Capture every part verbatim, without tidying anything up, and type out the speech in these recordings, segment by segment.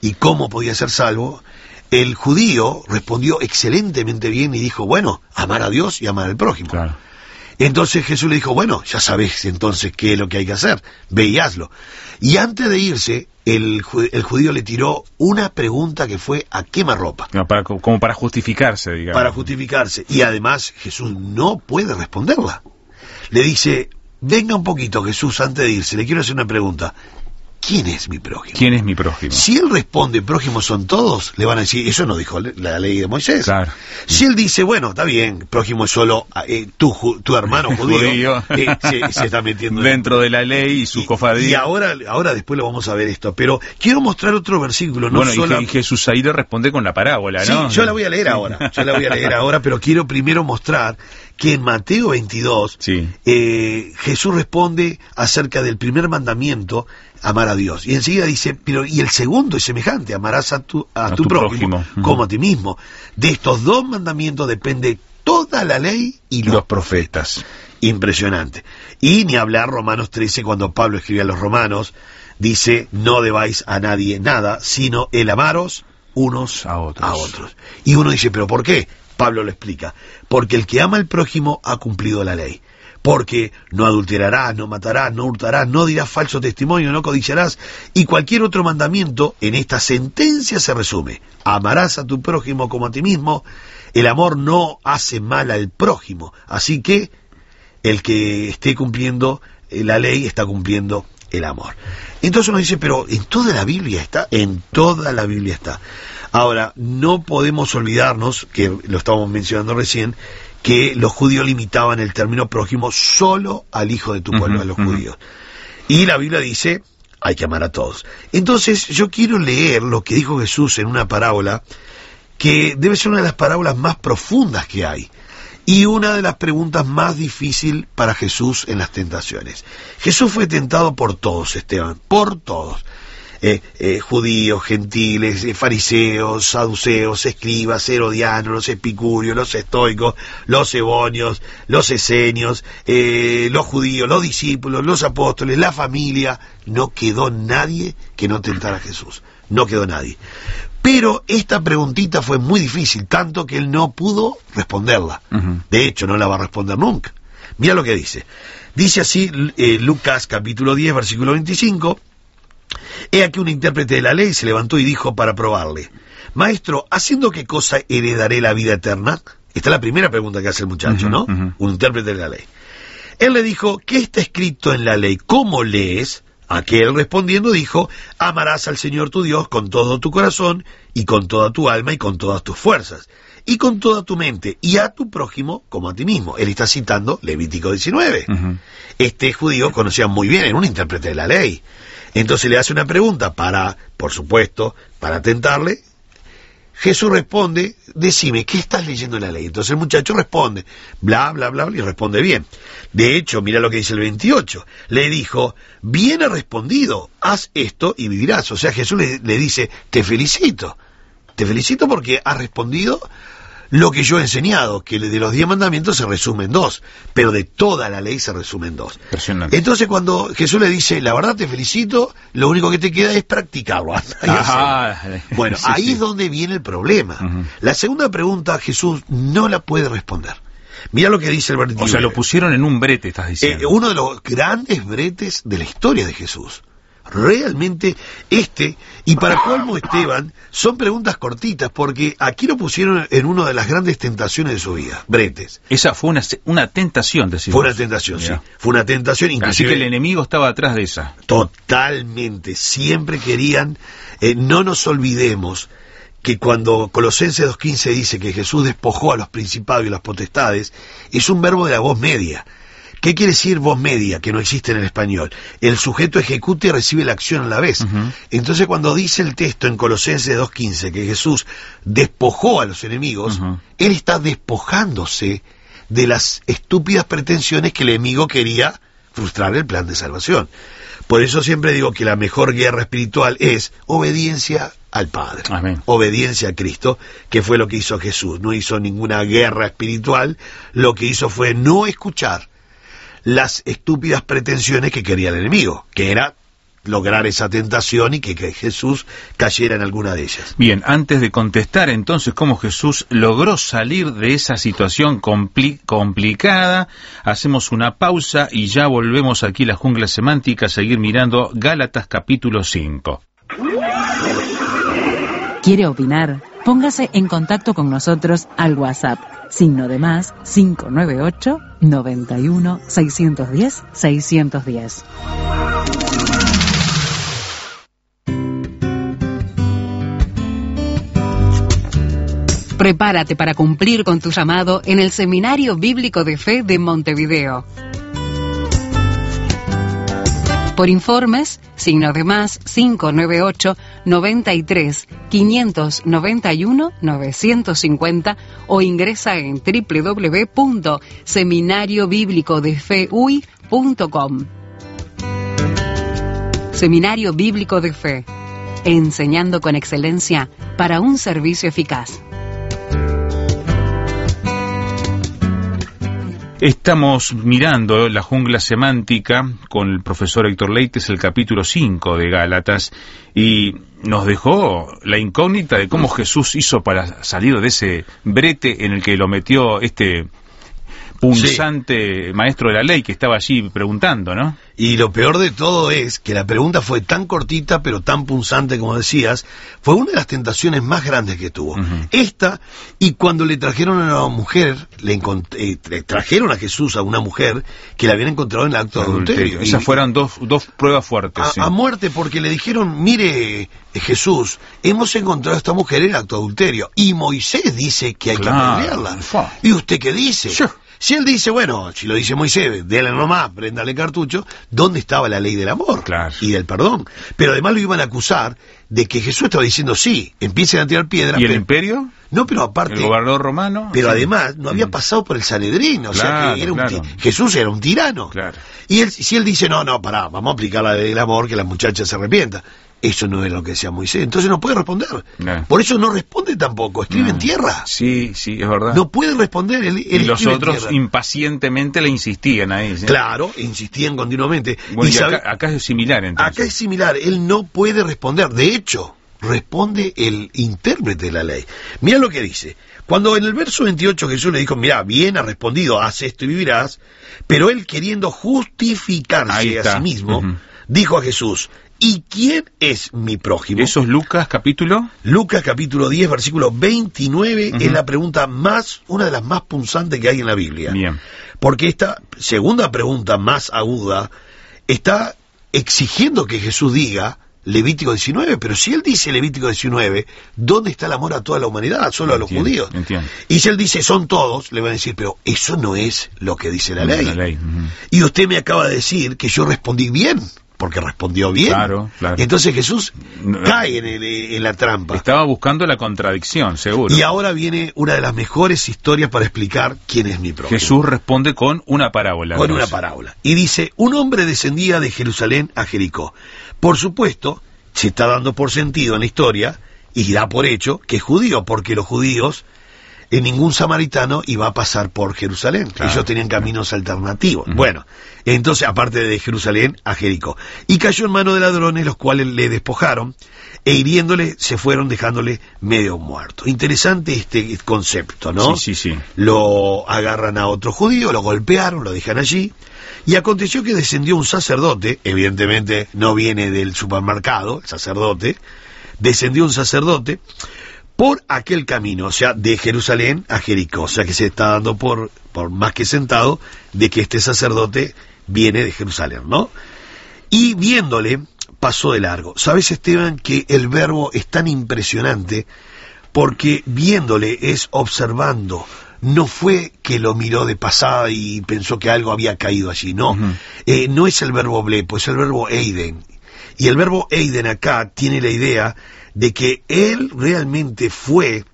y cómo podía ser salvo, el judío respondió excelentemente bien y dijo, bueno, amar a Dios y amar al prójimo. Claro. Entonces Jesús le dijo, bueno, ya sabés entonces qué es lo que hay que hacer, ve y hazlo. Y antes de irse, el, el judío le tiró una pregunta que fue a quemarropa. No, para, como para justificarse, digamos. Para justificarse. Y además Jesús no puede responderla. Le dice, venga un poquito Jesús, antes de irse, le quiero hacer una pregunta. ¿Quién es mi prójimo? ¿Quién es mi prójimo? Si él responde, prójimos son todos, le van a decir, eso no dijo la ley de Moisés. Claro. Si él dice, bueno, está bien, prójimo es solo eh, tu, tu hermano judío, judío. Eh, se, se está metiendo dentro de la ley y su cofradía. Y ahora, ahora después lo vamos a ver esto, pero quiero mostrar otro versículo. No bueno, solo... y, y Jesús ahí le responde con la parábola, ¿no? Sí, yo la voy a leer ahora, yo la voy a leer ahora, pero quiero primero mostrar que en Mateo veintidós, sí. eh, Jesús responde acerca del primer mandamiento, amar a Dios. Y enseguida dice, pero y el segundo es semejante, amarás a tu, a a tu, tu prójimo, prójimo como a ti mismo. De estos dos mandamientos depende toda la ley y los, los profetas. profetas. Impresionante. Y ni hablar Romanos trece, cuando Pablo escribe a los romanos, dice, no debáis a nadie nada, sino el amaros unos a otros. a otros. Y uno dice, ¿pero por qué? Pablo lo explica. Porque el que ama al prójimo ha cumplido la ley. Porque no adulterarás, no matarás, no hurtarás, no dirás falso testimonio, no codiciarás, y cualquier otro mandamiento en esta sentencia se resume. Amarás a tu prójimo como a ti mismo. El amor no hace mal al prójimo. Así que el que esté cumpliendo la ley está cumpliendo el amor. Entonces uno dice, pero en toda la Biblia está, en toda la Biblia está. Ahora, no podemos olvidarnos, que lo estábamos mencionando recién, que los judíos limitaban el término prójimo solo al hijo de tu pueblo, uh-huh, a los uh-huh. judíos. Y la Biblia dice, hay que amar a todos. Entonces, yo quiero leer lo que dijo Jesús en una parábola, que debe ser una de las parábolas más profundas que hay, y una de las preguntas más difíciles para Jesús en las tentaciones. Jesús fue tentado por todos, Esteban, por todos. Eh, eh, judíos, gentiles, eh, fariseos, saduceos, escribas, herodianos, los epicúreos, los estoicos, los ebonios, los esenios, eh, los judíos, los discípulos, los apóstoles, la familia. No quedó nadie que no tentara a Jesús, no quedó nadie. Pero esta preguntita fue muy difícil, tanto que él no pudo responderla. Uh-huh. De hecho, no la va a responder nunca. Mira lo que dice. Dice así eh, Lucas capítulo diez, versículo veinticinco. He aquí un intérprete de la ley se levantó y dijo para probarle, Maestro, ¿haciendo qué cosa heredaré la vida eterna? Esta es la primera pregunta que hace el muchacho, uh-huh, ¿no? Uh-huh. Un intérprete de la ley. Él le dijo, ¿qué está escrito en la ley? ¿Cómo lees? Aquel respondiendo dijo, amarás al Señor tu Dios con todo tu corazón, y con toda tu alma, y con todas tus fuerzas, y con toda tu mente, y a tu prójimo como a ti mismo. Él está citando Levítico diecinueve. Uh-huh. Este judío conocía muy bien, era un intérprete de la ley. Entonces le hace una pregunta para, por supuesto, para tentarle. Jesús responde, decime, ¿qué estás leyendo en la ley? Entonces el muchacho responde, bla, bla, bla, bla, y responde bien. De hecho, mira lo que dice el veintiocho. Le dijo, bien ha respondido, haz esto y vivirás. O sea, Jesús le, le dice, te felicito. Te felicito porque has respondido lo que yo he enseñado, que de los diez mandamientos se resume en dos, pero de toda la ley se resume en dos. Entonces cuando Jesús le dice, la verdad te felicito, lo único que te queda es practicarlo. Bueno, sí, ahí sí. es donde viene el problema. Uh-huh. La segunda pregunta Jesús no la puede responder. Mira lo que dice el versículo. O sea, lo pusieron en un brete, estás diciendo. Eh, uno de los grandes bretes de la historia de Jesús. Realmente este, y para colmo Esteban, son preguntas cortitas, porque aquí lo pusieron en una de las grandes tentaciones de su vida, bretes. Esa fue una, una tentación, decimos. Fue una tentación, Mira. sí. Fue una tentación, inclusive. Así que el enemigo estaba atrás de esa. Totalmente. Siempre querían, eh, no nos olvidemos que cuando Colosenses dos quince dice que Jesús despojó a los principados y las potestades, es un verbo de la voz media. ¿Qué quiere decir voz media, que no existe en el español? El sujeto ejecuta y recibe la acción a la vez. Uh-huh. Entonces cuando dice el texto en Colosenses dos quince que Jesús despojó a los enemigos, uh-huh. él está despojándose de las estúpidas pretensiones que el enemigo quería frustrar el plan de salvación. Por eso siempre digo que la mejor guerra espiritual es obediencia al Padre, Amén. Obediencia a Cristo, que fue lo que hizo Jesús. No hizo ninguna guerra espiritual, lo que hizo fue no escuchar las estúpidas pretensiones que quería el enemigo, que era lograr esa tentación y que, que Jesús cayera en alguna de ellas. Bien, antes de contestar entonces cómo Jesús logró salir de esa situación compli- complicada, hacemos una pausa y ya volvemos aquí a la jungla semántica a seguir mirando Gálatas capítulo cinco. ¿Quiere opinar? Póngase en contacto con nosotros al WhatsApp, signo de más cinco nueve ocho, noventa y uno, seiscientos diez, seiscientos diez. Prepárate para cumplir con tu llamado en el Seminario Bíblico de Fe de Montevideo. Por informes, signo de más cinco nueve ocho, noventa y tres, quinientos noventa y uno, novecientos cincuenta o ingresa en doble u doble u doble u punto seminario bíblico de fe u i punto com. Seminario Bíblico de Fe, enseñando con excelencia para un servicio eficaz. Estamos mirando la jungla semántica con el profesor Héctor Leites, el capítulo cinco de Gálatas, y nos dejó la incógnita de cómo Jesús hizo para salir de ese brete en el que lo metió este punzante sí. maestro de la ley que estaba allí preguntando, ¿no? Y lo peor de todo es que la pregunta fue tan cortita pero tan punzante como decías, fue una de las tentaciones más grandes que tuvo. Uh-huh. Esta, y cuando le trajeron a una mujer, le, encont- eh, le trajeron a Jesús a una mujer que la habían encontrado en el acto de adulterio. Esas fueron dos, dos pruebas fuertes. A, sí. a muerte, porque le dijeron, mire eh, Jesús, hemos encontrado a esta mujer en el acto de adulterio, y Moisés dice que hay claro. que apedrearla. Fa. ¿Y usted qué dice? Sure. Si él dice, bueno, si lo dice Moisés, déle nomás, préndale cartucho, ¿dónde estaba la ley del amor? Claro. Y del perdón. Pero además lo iban a acusar de que Jesús estaba diciendo, sí, empiecen a tirar piedras. ¿Y el pero, imperio? No, pero aparte... ¿El gobernador romano? Pero sí. además no había pasado por el Sanedrín, o claro, sea que era un claro. ti- Jesús era un tirano. Claro. Y él, si él dice, no, no, pará, vamos a aplicar la ley del amor, que la muchacha se arrepienta. Eso no es lo que decía Moisés, entonces no puede responder. No. Por eso no responde tampoco, escribe no. en tierra. Sí, sí, es verdad. No puede responder, él, él y los otros en impacientemente le insistían ahí. ¿sí? Claro, insistían continuamente. Bueno, y y sabe, acá, acá es similar entonces. Acá es similar, él no puede responder, de hecho, responde el intérprete de la ley. Mira lo que dice. Cuando en el verso veintiocho Jesús le dijo, mira, bien ha respondido, haz esto y vivirás, pero él queriendo justificarse a sí mismo, uh-huh. dijo a Jesús, ¿y quién es mi prójimo? ¿Eso es Lucas capítulo? Lucas capítulo diez, versículo veintinueve, uh-huh. es la pregunta más, una de las más punzantes que hay en la Biblia. Bien. Porque esta segunda pregunta más aguda está exigiendo que Jesús diga Levítico diecinueve, pero si él dice Levítico diecinueve, ¿dónde está el amor a toda la humanidad? Solo entiendo, a los judíos. Entiendo. Y si él dice son todos, le van a decir, pero eso no es lo que dice la ley. La ley. Uh-huh. Y usted me acaba de decir que yo respondí bien, porque respondió bien. Claro, claro. Entonces Jesús no, cae en, el, en la trampa. Estaba buscando la contradicción, seguro. Y ahora viene una de las mejores historias para explicar quién es mi prójimo. Jesús responde con una parábola. Con una parábola. Y dice, un hombre descendía de Jerusalén a Jericó. Por supuesto, se está dando por sentido en la historia, y da por hecho, que es judío, porque los judíos, en ningún samaritano iba a pasar por Jerusalén. Claro, ellos tenían caminos claro. alternativos. Uh-huh. Bueno, entonces, aparte de Jerusalén, a Jericó. Y cayó en manos de ladrones, los cuales le despojaron, e hiriéndole, se fueron dejándole medio muerto. Interesante este concepto, ¿no? Sí, sí, sí. Lo agarran a otro judío, lo golpearon, lo dejan allí, y aconteció que descendió un sacerdote, evidentemente no viene del supermercado, el sacerdote, descendió un sacerdote por aquel camino, o sea, de Jerusalén a Jericó, o sea que se está dando por, por más que sentado de que este sacerdote viene de Jerusalén, ¿no? Y viéndole, pasó de largo. ¿Sabes, Esteban, que el verbo es tan impresionante? Porque viéndole es observando. No fue que lo miró de pasada y pensó que algo había caído allí, no. Uh-huh. Eh, no es el verbo blepo, es el verbo eiden. Y el verbo eiden acá tiene la idea de que él realmente fue,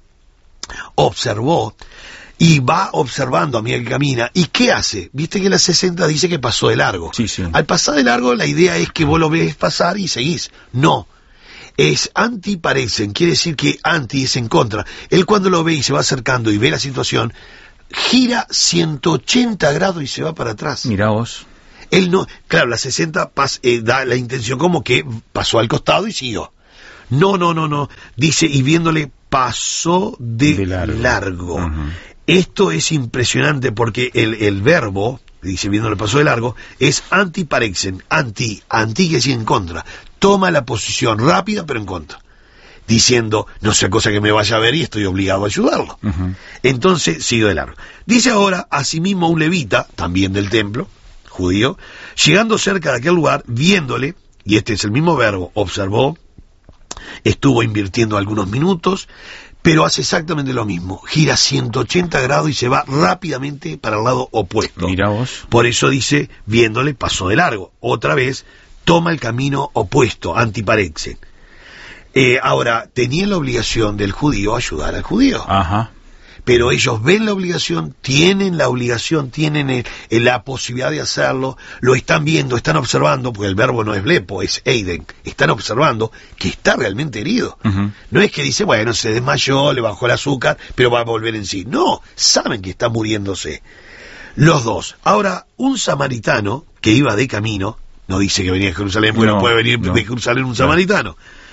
observó, y va observando a medida que camina. ¿Y qué hace? Viste que la sesenta dice que pasó de largo. Sí, sí. Al pasar de largo, la idea es que vos lo ves pasar y seguís. No. Es antiparecen, quiere decir que anti es en contra. Él cuando lo ve y se va acercando y ve la situación, gira ciento ochenta grados y se va para atrás. Mirá vos. Él no, claro, la sesenta pas, eh, da la intención como que pasó al costado y siguió. No, no, no, no. Dice, y viéndole, pasó de, de largo. largo. Uh-huh. Esto es impresionante porque el, el verbo, dice, viéndole pasó de largo, es antiparexen, anti, anti que es en contra. Toma la posición rápida, pero en contra. Diciendo, no sea cosa que me vaya a ver y estoy obligado a ayudarlo. Uh-huh. Entonces, sigue de largo. Dice ahora, asimismo un levita, también del templo, judío, llegando cerca de aquel lugar, viéndole, y este es el mismo verbo, observó, estuvo invirtiendo algunos minutos, pero hace exactamente lo mismo, gira ciento ochenta grados y se va rápidamente para el lado opuesto. Mira vos. Por eso dice, viéndole, pasó de largo. Otra vez, toma el camino opuesto, antiparexen. Eh, ahora, tenía la obligación del judío ayudar al judío. Ajá. Pero ellos ven la obligación, tienen la obligación, tienen el, el, la posibilidad de hacerlo, lo están viendo, están observando, porque el verbo no es blepo, es eiden, están observando que está realmente herido. Uh-huh. No es que dice, bueno, se desmayó, le bajó el azúcar, pero va a volver en sí. No, saben que está muriéndose. Los dos. Ahora, un samaritano que iba de camino, no dice que venía de Jerusalén, porque no, no puede venir no. de Jerusalén un samaritano,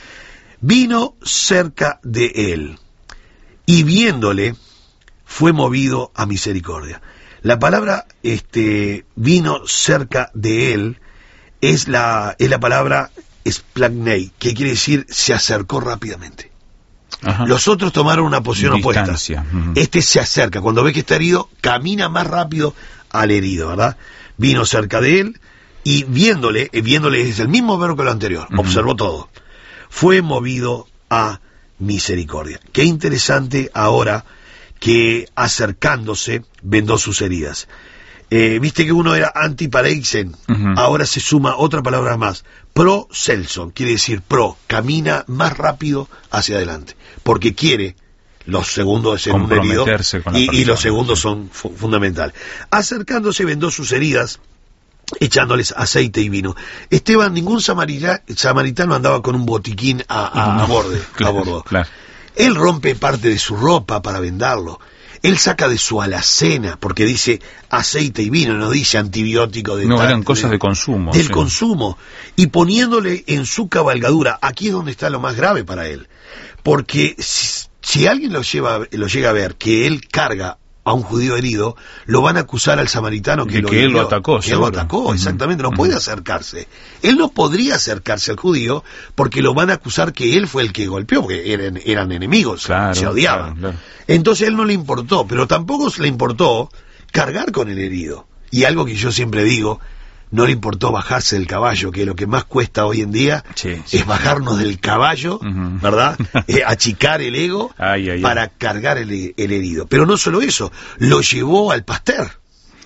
vino cerca de él, y viéndole, fue movido a misericordia. La palabra este vino cerca de él es la es la palabra esplagnei, que quiere decir se acercó rápidamente. Ajá. Los otros tomaron una posición Distancia. opuesta. Uh-huh. Este se acerca, cuando ve que está herido, camina más rápido al herido, ¿verdad? Vino cerca de él y viéndole, viéndole es el mismo verbo que lo anterior, uh-huh. observó todo. Fue movido a misericordia. Qué interesante ahora que acercándose vendó sus heridas. Eh, Viste que uno era antiparexen, uh-huh. ahora se suma otra palabra más, proselson, quiere decir pro, camina más rápido hacia adelante, porque quiere los segundos de ser un herido, y, y los segundos son fu- fundamentales. Acercándose vendó sus heridas, echándoles aceite y vino. Esteban, ningún samarita, samaritano andaba con un botiquín a, a, no, a, borde, claro, a bordo. Claro. Él rompe parte de su ropa para vendarlo. Él saca de su alacena, porque dice aceite y vino, no dice antibiótico. De no, tal, eran cosas de, de consumo. Del sí. consumo. Y poniéndole en su cabalgadura, aquí es donde está lo más grave para él. Porque si, si alguien lo, lleva, lo llega a ver, que él carga a un judío herido, lo van a acusar al samaritano que, de lo, que él lo atacó. Que él lo atacó, exactamente, no uh-huh. puede acercarse. Él no podría acercarse al judío porque lo van a acusar que él fue el que golpeó, porque eran, eran enemigos, claro, se odiaban. Claro, claro. Entonces él no le importó, pero tampoco le importó cargar con el herido. Y algo que yo siempre digo, no le importó bajarse del caballo, que lo que más cuesta hoy en día sí, sí. es bajarnos del caballo, uh-huh. ¿verdad? eh, achicar el ego ay, ay, para ay. cargar el, el herido. Pero no solo eso, lo llevó al Pasteur.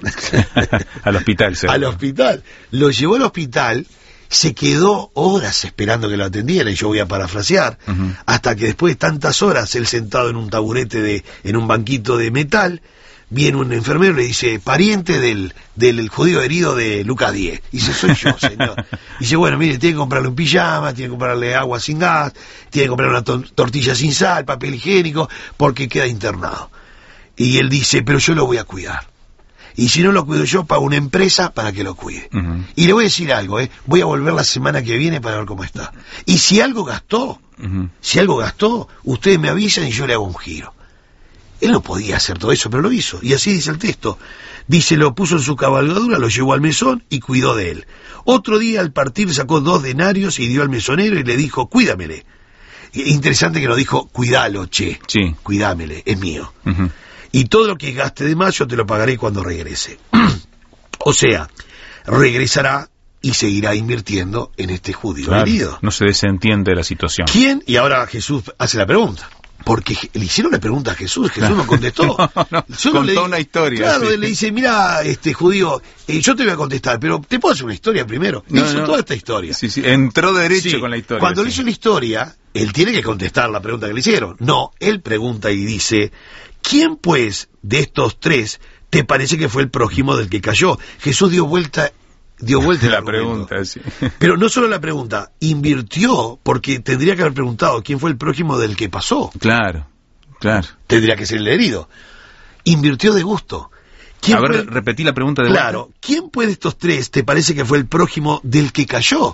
al hospital, ¿sí? Al hospital. Lo llevó al hospital, se quedó horas esperando que lo atendiera, y yo voy a parafrasear, uh-huh. hasta que después de tantas horas, él sentado en un taburete, de, en un banquito de metal, viene un enfermero y le dice, pariente del, del judío herido de Lucas diez. Y dice, soy yo, señor. Y dice, bueno, mire, tiene que comprarle un pijama, tiene que comprarle agua sin gas, tiene que comprar una to- tortilla sin sal, papel higiénico, porque queda internado. Y él dice, pero yo lo voy a cuidar. Y si no lo cuido yo, pago una empresa para que lo cuide. Uh-huh. Y le voy a decir algo, ¿eh? Voy a volver la semana que viene para ver cómo está. Y si algo gastó, uh-huh. si algo gastó, ustedes me avisan y yo le hago un giro. Él no podía hacer todo eso, pero lo hizo. Y así dice el texto. Dice, lo puso en su cabalgadura, lo llevó al mesón y cuidó de él. Otro día, al partir, sacó dos denarios y dio al mesonero y le dijo, cuídamele. Interesante que lo dijo, cuidalo, che. Sí. Cuídamele, es mío. Uh-huh. Y todo lo que gaste de más yo te lo pagaré cuando regrese. O sea, regresará y seguirá invirtiendo en este judío claro, herido. No se desentiende de la situación. ¿Quién? Y ahora Jesús hace la pregunta. Porque le hicieron la pregunta a Jesús, Jesús no contestó. no, no, contó le, una historia. Claro, sí. le dice, mira, este judío, eh, yo te voy a contestar, pero ¿te puedo hacer una historia primero? No, hizo no. toda esta historia. Sí, sí, entró derecho sí. con la historia. Cuando sí. le hizo la historia, él tiene que contestar la pregunta que le hicieron. No, él pregunta y dice, ¿quién pues de estos tres te parece que fue el prójimo del que cayó? Jesús dio vuelta dio vuelta la pregunta, sí. Pero no solo la pregunta, invirtió, porque tendría que haber preguntado quién fue el prójimo del que pasó. Claro. Claro. Tendría que ser el herido. Invirtió de gusto. A ver, repetí la pregunta de Claro, vuelta. ¿quién pues de estos tres te parece que fue el prójimo del que cayó?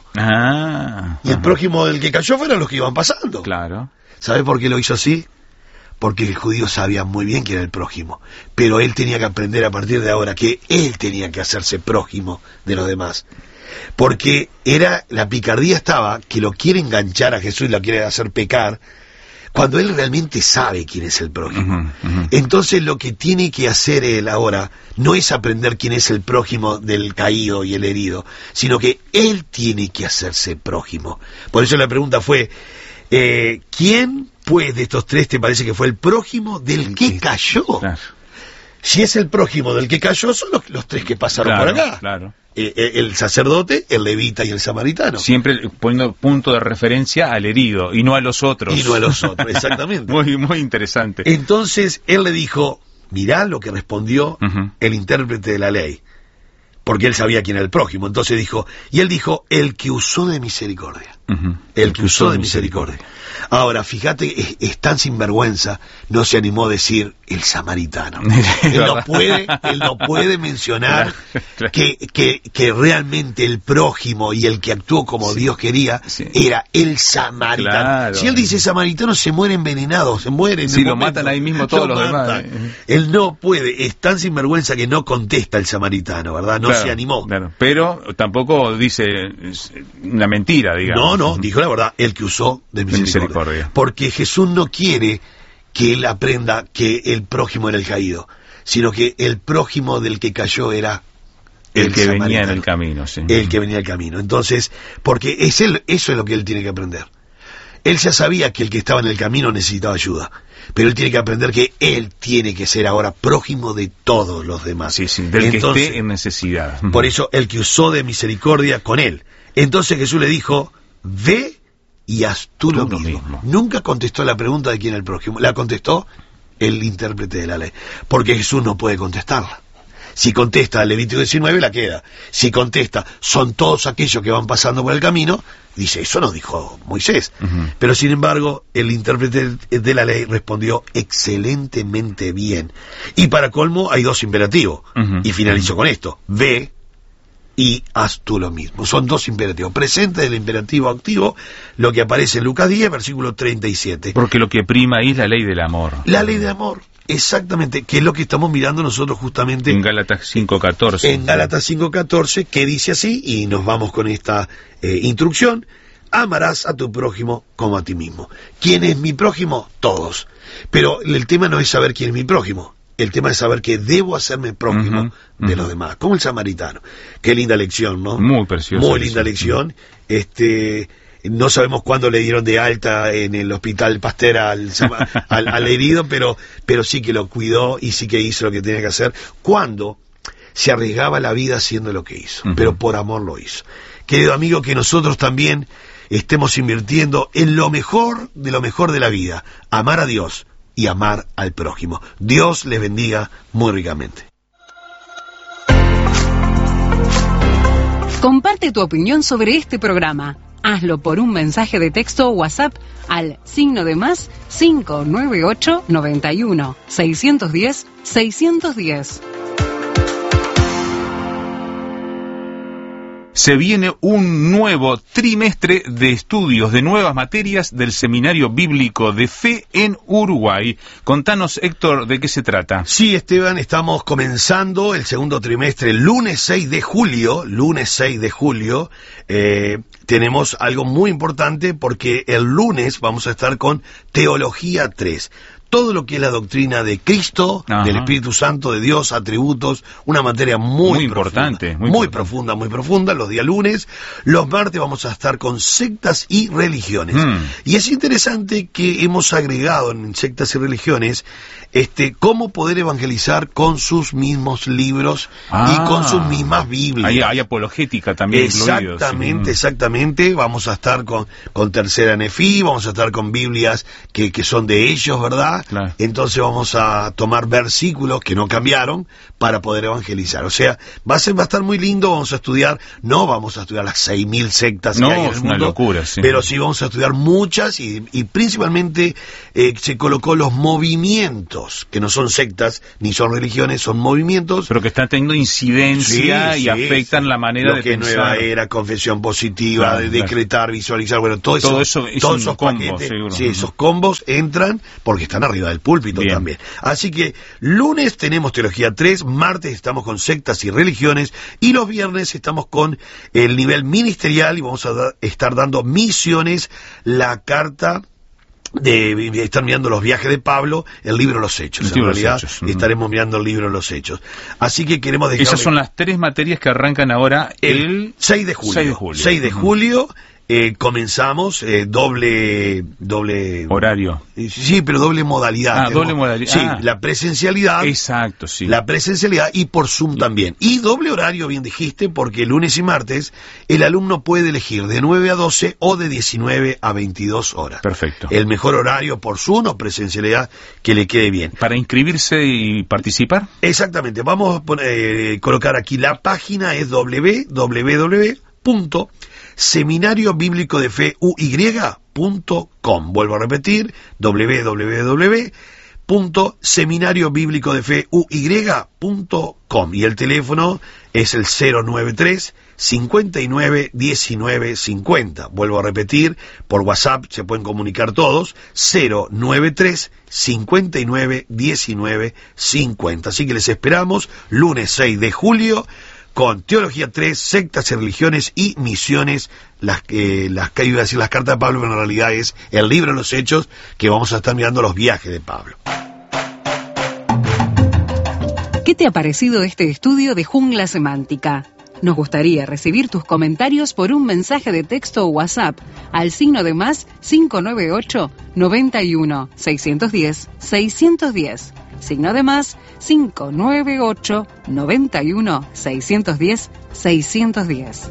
Ah. Y el ajá. prójimo del que cayó fueron los que iban pasando. Claro. ¿Sabes por qué lo hizo así? Porque el judío sabía muy bien que era el prójimo, pero él tenía que aprender a partir de ahora que él tenía que hacerse prójimo de los demás. Porque era, la picardía estaba que lo quiere enganchar a Jesús y lo quiere hacer pecar, cuando él realmente sabe quién es el prójimo. Uh-huh, uh-huh. Entonces lo que tiene que hacer él ahora no es aprender quién es el prójimo del caído y el herido, sino que él tiene que hacerse prójimo. Por eso la pregunta fue, eh, ¿quién pues de estos tres te parece que fue el prójimo del que cayó? Claro. Si es el prójimo del que cayó, son los, los tres que pasaron Claro, por acá. claro. Eh, eh, el sacerdote, el levita y el samaritano. Siempre poniendo punto de referencia al herido y no a los otros. Y no a los otros, exactamente. Muy, muy interesante. Entonces él le dijo, mirá lo que respondió Uh-huh. el intérprete de la ley, porque él sabía quién era el prójimo. Entonces dijo, y él dijo, el que usó de misericordia. Uh-huh. El que usó de misericordia. Ahora, fíjate, es, es tan sinvergüenza, no se animó a decir el samaritano. Él no puede, él no puede mencionar Claro, claro. Que, que, que realmente el prójimo y el que actuó como Sí, Dios quería sí. era el samaritano. Claro. Si él dice samaritano, se muere envenenado, se muere en Sí, el lo momento. matan ahí mismo todos Lo los demás, matan. eh. Él no puede, es tan sinvergüenza que no contesta el samaritano, ¿verdad? No Claro, se animó. claro. Pero tampoco dice es una mentira, digamos. No, no, dijo la verdad, el que usó de misericordia. misericordia. Porque Jesús no quiere que él aprenda que el prójimo era el caído, sino que el prójimo del que cayó era El, el que venía en samaritano, el camino, sí. el que venía en el camino. Entonces, porque es él, eso es lo que él tiene que aprender. Él ya sabía que el que estaba en el camino necesitaba ayuda, pero él tiene que aprender que él tiene que ser ahora prójimo de todos los demás. Sí, sí, del Entonces, que esté en necesidad. por eso el que usó de misericordia con él. Entonces Jesús le dijo, ve y haz tú lo Tú lo mismo. mismo. Nunca contestó la pregunta de quién era el prójimo, la contestó el intérprete de la ley, porque Jesús no puede contestarla. Si contesta Levítico diecinueve, la queda. Si contesta, son todos aquellos que van pasando por el camino, dice, eso no dijo Moisés. Uh-huh. Pero sin embargo, el intérprete de la ley respondió excelentemente bien. Y para colmo, hay dos imperativos. Uh-huh. Y finalizo con esto. Ve y haz tú lo mismo. Son dos imperativos. Presente del imperativo activo, lo que aparece en Lucas diez, versículo treinta y siete. Porque lo que prima ahí es la ley del amor. La ley de amor, exactamente, que es lo que estamos mirando nosotros justamente En Gálatas cinco catorce. en Gálatas cinco catorce, que dice así, y nos vamos con esta eh, instrucción: amarás a tu prójimo como a ti mismo. ¿Quién es mi prójimo? Todos. Pero el tema no es saber quién es mi prójimo. El tema es saber que debo hacerme prójimo Uh-huh, de uh-huh. los demás, como el samaritano. Qué linda lección, ¿no? Muy preciosa Muy lección. linda lección. Este, no sabemos cuándo le dieron de alta en el hospital Pasteur al, sama- al, al herido, pero, pero sí que lo cuidó y sí que hizo lo que tenía que hacer. Cuando se arriesgaba la vida haciendo lo que hizo, Uh-huh. pero por amor lo hizo. Querido amigo, que nosotros también estemos invirtiendo en lo mejor de lo mejor de la vida, amar a Dios y amar al prójimo. Dios les bendiga muy ricamente. Comparte tu opinión sobre este programa. Hazlo por un mensaje de texto o WhatsApp al signo de más cinco nueve ocho noventa y uno seiscientos diez seiscientos diez. Se viene un nuevo trimestre de estudios de nuevas materias del Seminario Bíblico de Fe en Uruguay. Contanos, Héctor, ¿de qué se trata? Sí, Esteban, estamos comenzando el segundo trimestre, el lunes seis de julio, lunes seis de julio, eh, tenemos algo muy importante porque el lunes vamos a estar con Teología tres. Todo lo que es la doctrina de Cristo, Ajá. del Espíritu Santo, de Dios, atributos, una materia muy, Muy importante, profunda, muy muy importante. profunda, muy profunda, los días lunes. Los martes vamos a estar con sectas y religiones. Mm. Y es interesante que hemos agregado en sectas y religiones este cómo poder evangelizar con sus mismos libros Ah. y con sus mismas Biblias. Hay, hay apologética también incluidos. Exactamente, Sí. exactamente. Vamos a estar con, con Tercera Nefi, vamos a estar con Biblias que, que son de ellos, ¿verdad? acá, claro. Entonces vamos a tomar versículos que no cambiaron para poder evangelizar. O sea, va a ser, va a estar muy lindo, vamos a estudiar, no vamos a estudiar las seis mil sectas no, que hay en el es mundo, una locura, sí. Pero sí vamos a estudiar muchas y, y principalmente eh, se colocó los movimientos, que no son sectas ni son religiones, son movimientos. Pero que están teniendo incidencia sí, y sí, afectan sí. la manera Lo de que pensar. Nueva era, confesión positiva, claro, de claro. decretar, visualizar, bueno, todo eso, todo eso es todos un esos combo, paquetes, seguro. sí, esos combos entran porque están arriba del púlpito Bien. también. Así que lunes tenemos Teología tres, martes estamos con sectas y religiones y los viernes estamos con el nivel ministerial y vamos a da- estar dando misiones, la carta de, de estar mirando los viajes de Pablo, el libro de los Hechos. El en realidad Hechos. Uh-huh. estaremos mirando el libro de los Hechos. Así que queremos dejar. Esas son las tres materias que arrancan ahora el, el seis de julio. seis de julio. seis de julio eh, comenzamos eh, doble doble horario. Sí, pero doble modalidad. Ah, Tenemos, doble modalidad. Sí, ah. la presencialidad. Exacto, sí. La presencialidad y por Zoom también. Y doble horario, bien dijiste, porque lunes y martes el alumno puede elegir de nueve a doce o de diecinueve a veintidós horas. Perfecto. El mejor horario por Zoom o presencialidad que le quede bien. ¿Para inscribirse y participar? Exactamente. Vamos a poner, eh, colocar aquí la página, es doble u doble u doble u punto seminario bíblico de fe u y punto com. Vuelvo a repetir, doble u doble u doble u punto seminario bíblico de fe u y punto com. Y el teléfono es el cero noventa y tres, cincuenta y nueve, diecinueve, cincuenta. Vuelvo a repetir, por WhatsApp se pueden comunicar todos, cero noventa y tres, cincuenta y nueve, diecinueve, cincuenta. Así que les esperamos lunes seis de julio con Teología tres, sectas y religiones y misiones, las que las que iba a decir las cartas de Pablo, pero en realidad es el libro de los Hechos, que vamos a estar mirando los viajes de Pablo. ¿Qué te ha parecido este estudio de Jungla Semántica? Nos gustaría recibir tus comentarios por un mensaje de texto o WhatsApp al signo de más cinco nueve ocho, noventa y uno, seiscientos diez, seiscientos diez. Signo de más cinco nueve ocho, noventa y uno, seiscientos diez, seiscientos diez.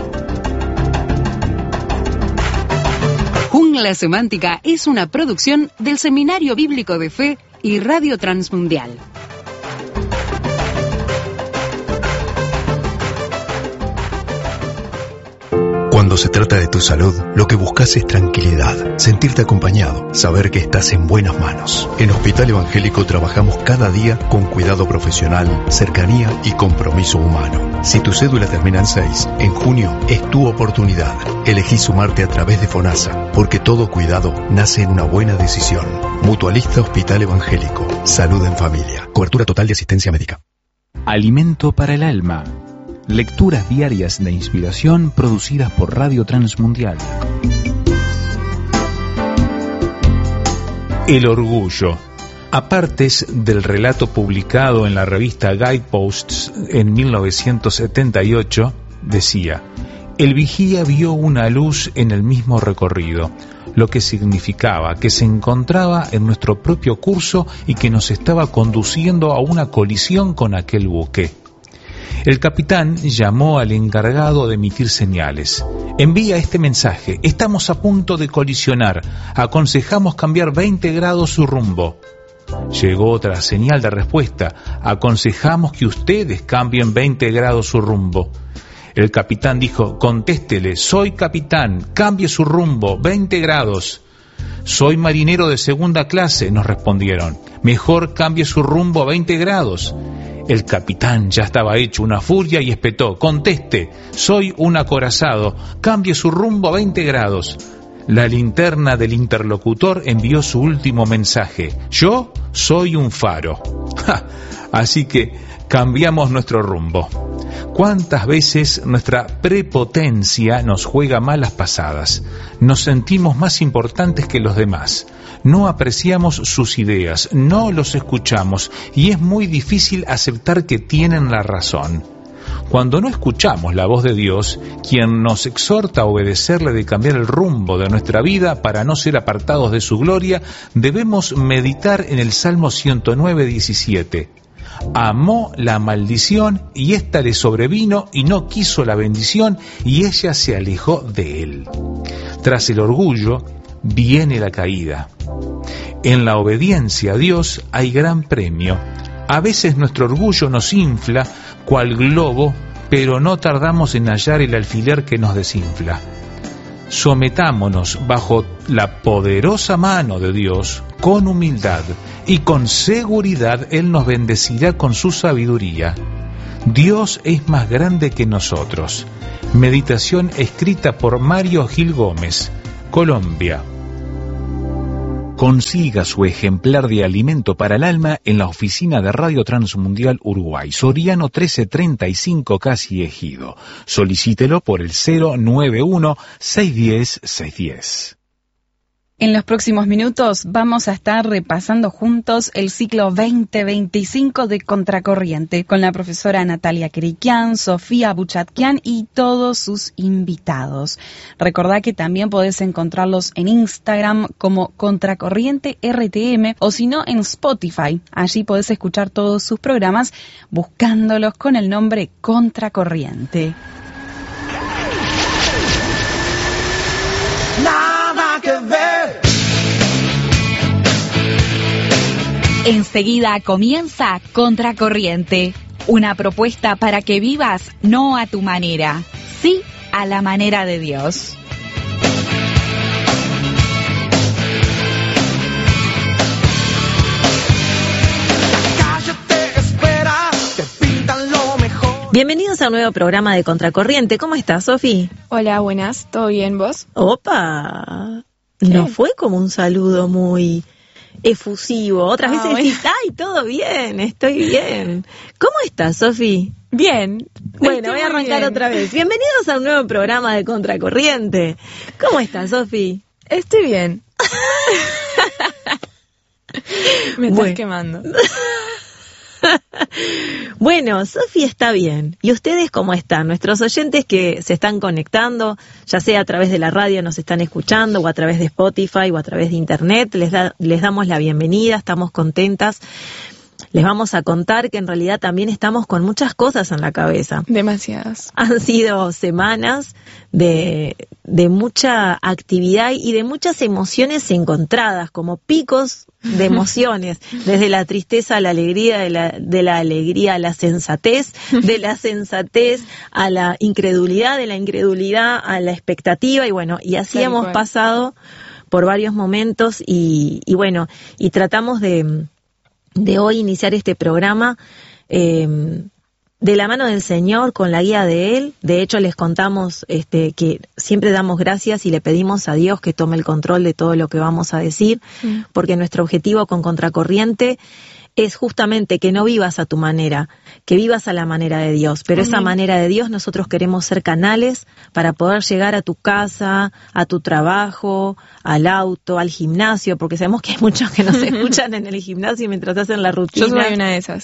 Jungla Semántica es una producción del Seminario Bíblico de Fe y Radio Transmundial. Cuando se trata de tu salud, lo que buscas es tranquilidad, sentirte acompañado, saber que estás en buenas manos. En Hospital Evangélico trabajamos cada día con cuidado profesional, cercanía y compromiso humano. Si tu cédula termina en seis, en junio es tu oportunidad. Elegí sumarte a través de FONASA, porque todo cuidado nace en una buena decisión. Mutualista Hospital Evangélico. Salud en familia. Cobertura total de asistencia médica. Alimento para el alma. Lecturas diarias de inspiración producidas por Radio Transmundial. El orgullo. Apartes del relato publicado en la revista Guideposts en mil novecientos setenta y ocho, decía: el vigía vio una luz en el mismo recorrido, lo que significaba que se encontraba en nuestro propio curso y que nos estaba conduciendo a una colisión con aquel buque. El capitán llamó al encargado de emitir señales. Envía este mensaje: estamos a punto de colisionar, aconsejamos cambiar veinte grados su rumbo. Llegó otra señal de respuesta: aconsejamos que ustedes cambien veinte grados su rumbo. El capitán dijo: contéstele, soy capitán, cambie su rumbo, veinte grados. Soy marinero de segunda clase, nos respondieron. Mejor cambie su rumbo a veinte grados. El capitán ya estaba hecho una furia y espetó: conteste, soy un acorazado, cambie su rumbo a veinte grados. La linterna del interlocutor envió su último mensaje: yo soy un faro. ¡Ja! Así que cambiamos nuestro rumbo. ¿Cuántas veces nuestra prepotencia nos juega malas pasadas? Nos sentimos más importantes que los demás. No apreciamos sus ideas, no los escuchamos y es muy difícil aceptar que tienen la razón. Cuando no escuchamos la voz de Dios, quien nos exhorta a obedecerle de cambiar el rumbo de nuestra vida para no ser apartados de su gloria, debemos meditar en el Salmo ciento nueve, diecisiete. Amó la maldición y ésta le sobrevino y no quiso la bendición y ella se alejó de él. Tras el orgullo viene la caída. En la obediencia a Dios hay gran premio. A veces nuestro orgullo nos infla cual globo, pero no tardamos en hallar el alfiler que nos desinfla. Sometámonos bajo la poderosa mano de Dios con humildad, y con seguridad Él nos bendecirá con su sabiduría. Dios es más grande que nosotros. Meditación escrita por Mario Gil Gómez, Colombia. Consiga su ejemplar de Alimento para el Alma en la oficina de Radio Transmundial Uruguay, Soriano trece treinta y cinco, Casi Ejido. Solicítelo por el cero nueve uno, seis uno cero, seis uno cero. En los próximos minutos vamos a estar repasando juntos el ciclo veinte veinticinco de Contracorriente con la profesora Natalia Kerikian, Sofía Buchatkian y todos sus invitados. Recordá que también podés encontrarlos en Instagram como Contracorriente R T M o si no en Spotify. Allí podés escuchar todos sus programas buscándolos con el nombre Contracorriente. Nada que ver. Enseguida comienza Contracorriente, una propuesta para que vivas no a tu manera, sí a la manera de Dios. Bienvenidos a un nuevo programa de Contracorriente. ¿Cómo estás, Sofi? Hola, buenas. ¿Todo bien, vos? ¡Opa! No fue como un saludo muy efusivo. Otras ah, veces bueno. decís, ¡ay, todo bien! Estoy bien. ¿Cómo estás, Sofi? Bien. Bueno, estoy voy a arrancar bien. Otra vez. Bienvenidos a un nuevo programa de Contracorriente. ¿Cómo estás, Sofi? Estoy bien. Me estás bueno. quemando. Bueno, Sofi está bien. ¿Y ustedes cómo están? Nuestros oyentes que se están conectando, ya sea a través de la radio nos están escuchando, o a través de Spotify, o a través de Internet, les, da, les damos la bienvenida, estamos contentas. Les vamos a contar que en realidad también estamos con muchas cosas en la cabeza. Demasiadas. Han sido semanas de, de mucha actividad y de muchas emociones encontradas, como picos de emociones, desde la tristeza a la alegría, de la, de la alegría a la sensatez, de la sensatez a la incredulidad, de la incredulidad a la expectativa, y bueno, y así Tal hemos cual. pasado por varios momentos, y, y bueno, y tratamos de... de hoy iniciar este programa eh, de la mano del Señor, con la guía de Él. De hecho, les contamos este, que siempre damos gracias y le pedimos a Dios que tome el control de todo lo que vamos a decir, mm. porque nuestro objetivo con Contracorriente es justamente que no vivas a tu manera, que vivas a la manera de Dios. Pero Amén. Esa manera de Dios nosotros queremos ser canales para poder llegar a tu casa, a tu trabajo, al auto, al gimnasio, porque sabemos que hay muchos que nos escuchan en el gimnasio mientras hacen la rutina. Yo soy una de esas.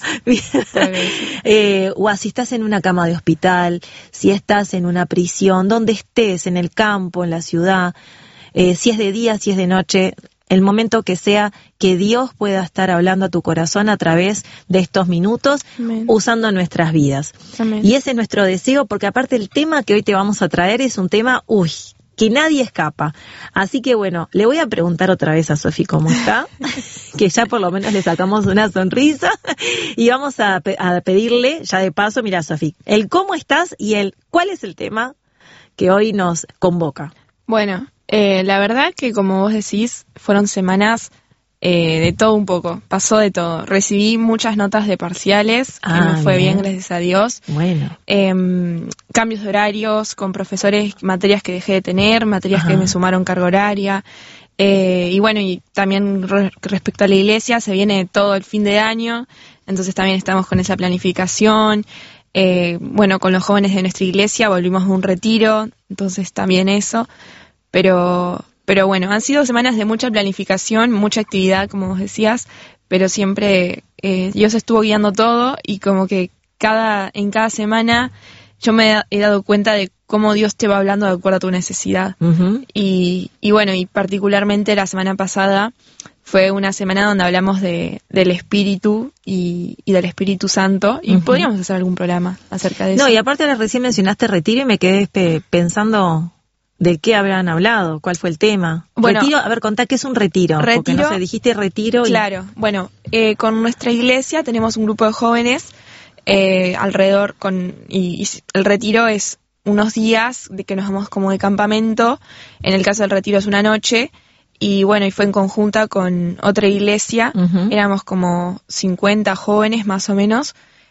eh, o si estás en una cama de hospital, si estás en una prisión, donde estés, en el campo, en la ciudad, eh, si es de día, si es de noche, el momento que sea, que Dios pueda estar hablando a tu corazón a través de estos minutos, Amén. Usando nuestras vidas. Amén. Y ese es nuestro deseo, porque aparte el tema que hoy te vamos a traer es un tema, uy, que nadie escapa. Así que bueno, le voy a preguntar otra vez a Sofi cómo está, que ya por lo menos le sacamos una sonrisa, y vamos a, pe- a pedirle, ya de paso, mira, Sofi, el cómo estás y el cuál es el tema que hoy nos convoca. Bueno, Eh, la verdad que como vos decís, fueron semanas eh, de todo un poco, pasó de todo. Recibí muchas notas de parciales, ah, que me fue bien, bien gracias a Dios. Bueno. Eh, cambios de horarios con profesores, materias que dejé de tener, materias Ajá. que me sumaron carga horaria. Eh, y bueno, y también re- respecto a la iglesia, se viene todo el fin de año, entonces también estamos con esa planificación. Eh, bueno, con los jóvenes de nuestra iglesia volvimos a un retiro, entonces también eso. Pero, pero bueno, han sido semanas de mucha planificación, mucha actividad, como vos decías, pero siempre eh, Dios estuvo guiando todo, y como que cada en cada semana yo me he dado cuenta de cómo Dios te va hablando de acuerdo a tu necesidad. Uh-huh. Y, y bueno, y particularmente la semana pasada fue una semana donde hablamos de del Espíritu y, y del Espíritu Santo, y uh-huh. podríamos hacer algún programa acerca de eso. No, y aparte ahora recién mencionaste retiro y me quedé pe- pensando... ¿De qué habrán hablado? ¿Cuál fue el tema? Bueno, retiro, a ver, contá qué es un retiro. retiro porque no sé, dijiste retiro. Y... Claro, bueno, eh, con nuestra iglesia tenemos un grupo de jóvenes eh, alrededor, con y, y el retiro es unos días de que nos vamos como de campamento. En el caso del retiro es una noche. Y bueno, y fue en conjunta con otra iglesia. Uh-huh. Éramos como cincuenta jóvenes más o menos.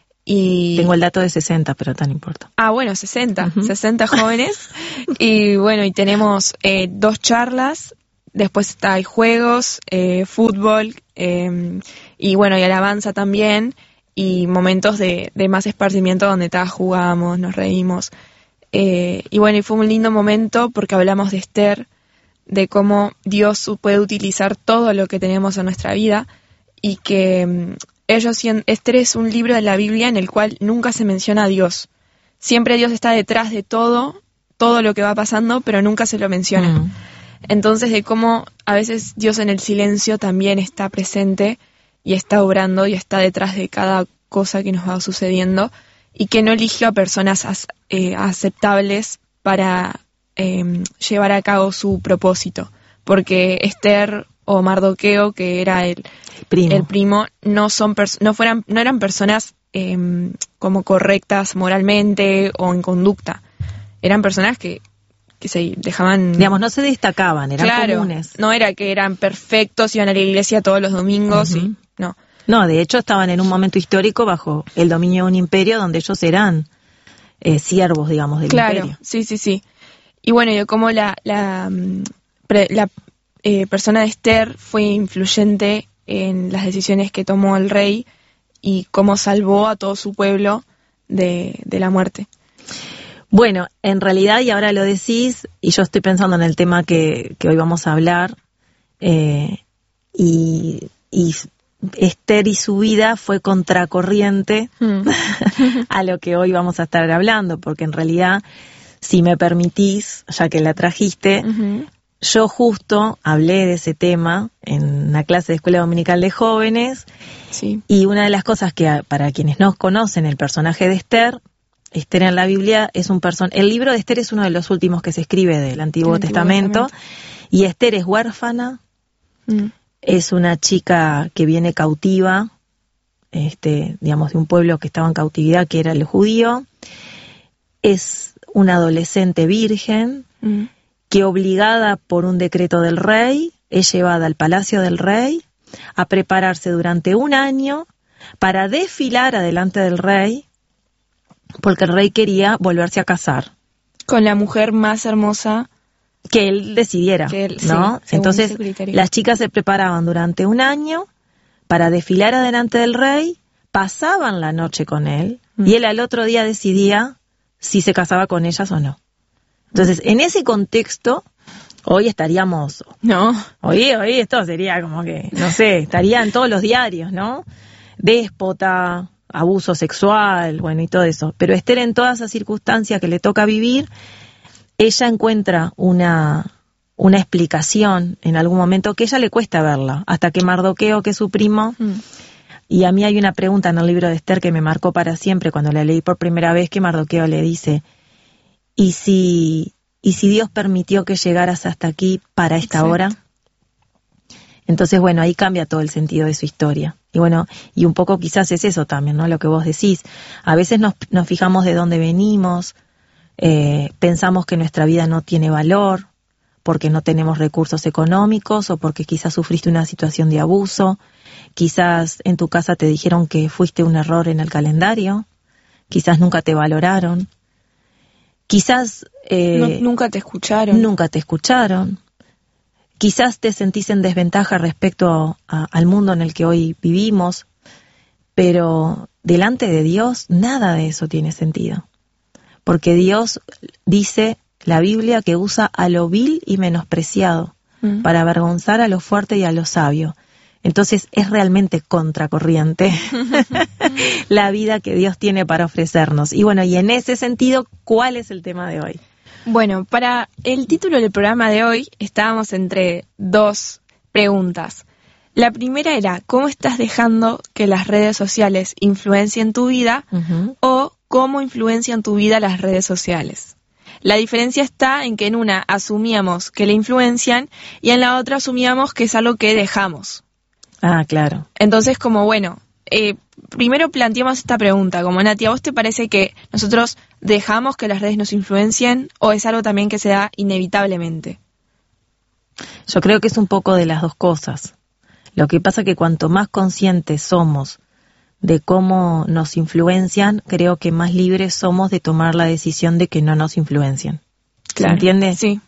Y... Tengo el dato de sesenta, pero tan importa. Ah, bueno, sesenta, uh-huh. sesenta jóvenes. Y bueno, y tenemos eh, dos charlas, después está, hay juegos, eh, fútbol, eh, y bueno, y alabanza también, y momentos de, de más esparcimiento donde todas jugamos, nos reímos. Eh, y bueno, y fue un lindo momento porque hablamos de Esther, de cómo Dios puede utilizar todo lo que tenemos en nuestra vida, y que... Ellos, Esther es un libro de la Biblia en el cual nunca se menciona a Dios. Siempre Dios está detrás de todo, todo lo que va pasando, pero nunca se lo menciona. Mm. Entonces, de cómo a veces Dios en el silencio también está presente y está obrando y está detrás de cada cosa que nos va sucediendo, y que no eligió a personas as, eh, aceptables para eh, llevar a cabo su propósito. Porque Esther o Mardoqueo, que era el primo, el primo no son pers- no fueran no eran personas eh, como correctas moralmente o en conducta. Eran personas que, que se dejaban... Digamos, no se destacaban, eran claro, comunes. No era que eran perfectos, iban a la iglesia todos los domingos, uh-huh. y no. No, de hecho estaban en un momento histórico bajo el dominio de un imperio donde ellos eran eh, siervos, digamos, del claro, imperio. Claro, sí, sí, sí. Y bueno, yo como la... la, pre, la Eh, persona de Esther fue influyente en las decisiones que tomó el rey y cómo salvó a todo su pueblo de, de la muerte. Bueno, en realidad, y ahora lo decís, y yo estoy pensando en el tema que, que hoy vamos a hablar, eh, y, y Esther y su vida fue contracorriente mm. a lo que hoy vamos a estar hablando, porque en realidad, si me permitís, ya que la trajiste, uh-huh. yo justo hablé de ese tema en una clase de escuela dominical de jóvenes, sí. y una de las cosas que, para quienes no conocen el personaje de Esther, Esther en la Biblia es un person... El libro de Esther es uno de los últimos que se escribe del Antiguo, Antiguo Testamento, Testamento, y Esther es huérfana, mm. es una chica que viene cautiva, este, digamos, de un pueblo que estaba en cautividad, que era el judío, es una adolescente virgen, mm. que obligada por un decreto del rey, es llevada al palacio del rey a prepararse durante un año para desfilar adelante del rey, porque el rey quería volverse a casar. Con la mujer más hermosa que él decidiera, que él, ¿no? Sí, entonces, las chicas se preparaban durante un año para desfilar adelante del rey, pasaban la noche con él, mm. y él al otro día decidía si se casaba con ellas o no. Entonces, en ese contexto, hoy estaríamos... No. Hoy, hoy esto sería como que, no sé, estaría en todos los diarios, ¿no? Déspota, abuso sexual, bueno, y todo eso. Pero Esther, en todas esas circunstancias que le toca vivir, ella encuentra una, una explicación en algún momento que a ella le cuesta verla, hasta que Mardoqueo, que es su primo... Mm. Y a mí hay una pregunta en el libro de Esther que me marcó para siempre cuando la leí por primera vez, que Mardoqueo le dice... ¿Y si, y si Dios permitió que llegaras hasta aquí para esta Exacto. hora? Entonces, bueno, ahí cambia todo el sentido de su historia. Y bueno, y un poco quizás es eso también, ¿no? Lo que vos decís. A veces nos, nos fijamos de dónde venimos, eh, pensamos que nuestra vida no tiene valor, porque no tenemos recursos económicos, o porque quizás sufriste una situación de abuso, quizás en tu casa te dijeron que fuiste un error en el calendario, quizás nunca te valoraron. Quizás... Eh, no, nunca te escucharon. Nunca te escucharon. Quizás te sentís en desventaja respecto a, a, al mundo en el que hoy vivimos, pero delante de Dios nada de eso tiene sentido. Porque Dios dice, la Biblia, que usa a lo vil y menospreciado mm. para avergonzar a lo fuerte y a lo sabio. Entonces es realmente contracorriente la vida que Dios tiene para ofrecernos. Y bueno, y en ese sentido, ¿cuál es el tema de hoy? Bueno, para el título del programa de hoy estábamos entre dos preguntas. La primera era, ¿cómo estás dejando que las redes sociales influencien tu vida? Uh-huh. O ¿cómo influencian tu vida las redes sociales? La diferencia está en que en una asumíamos que le influencian y en la otra asumíamos que es algo que dejamos. Ah, claro. Entonces, como bueno, eh, primero planteamos esta pregunta, como Nati, ¿a vos te parece que nosotros dejamos que las redes nos influencien o es algo también que se da inevitablemente? Yo creo que es un poco de las dos cosas. Lo que pasa que cuanto más conscientes somos de cómo nos influencian, creo que más libres somos de tomar la decisión de que no nos influencien. Claro. ¿Se entiende? Sí.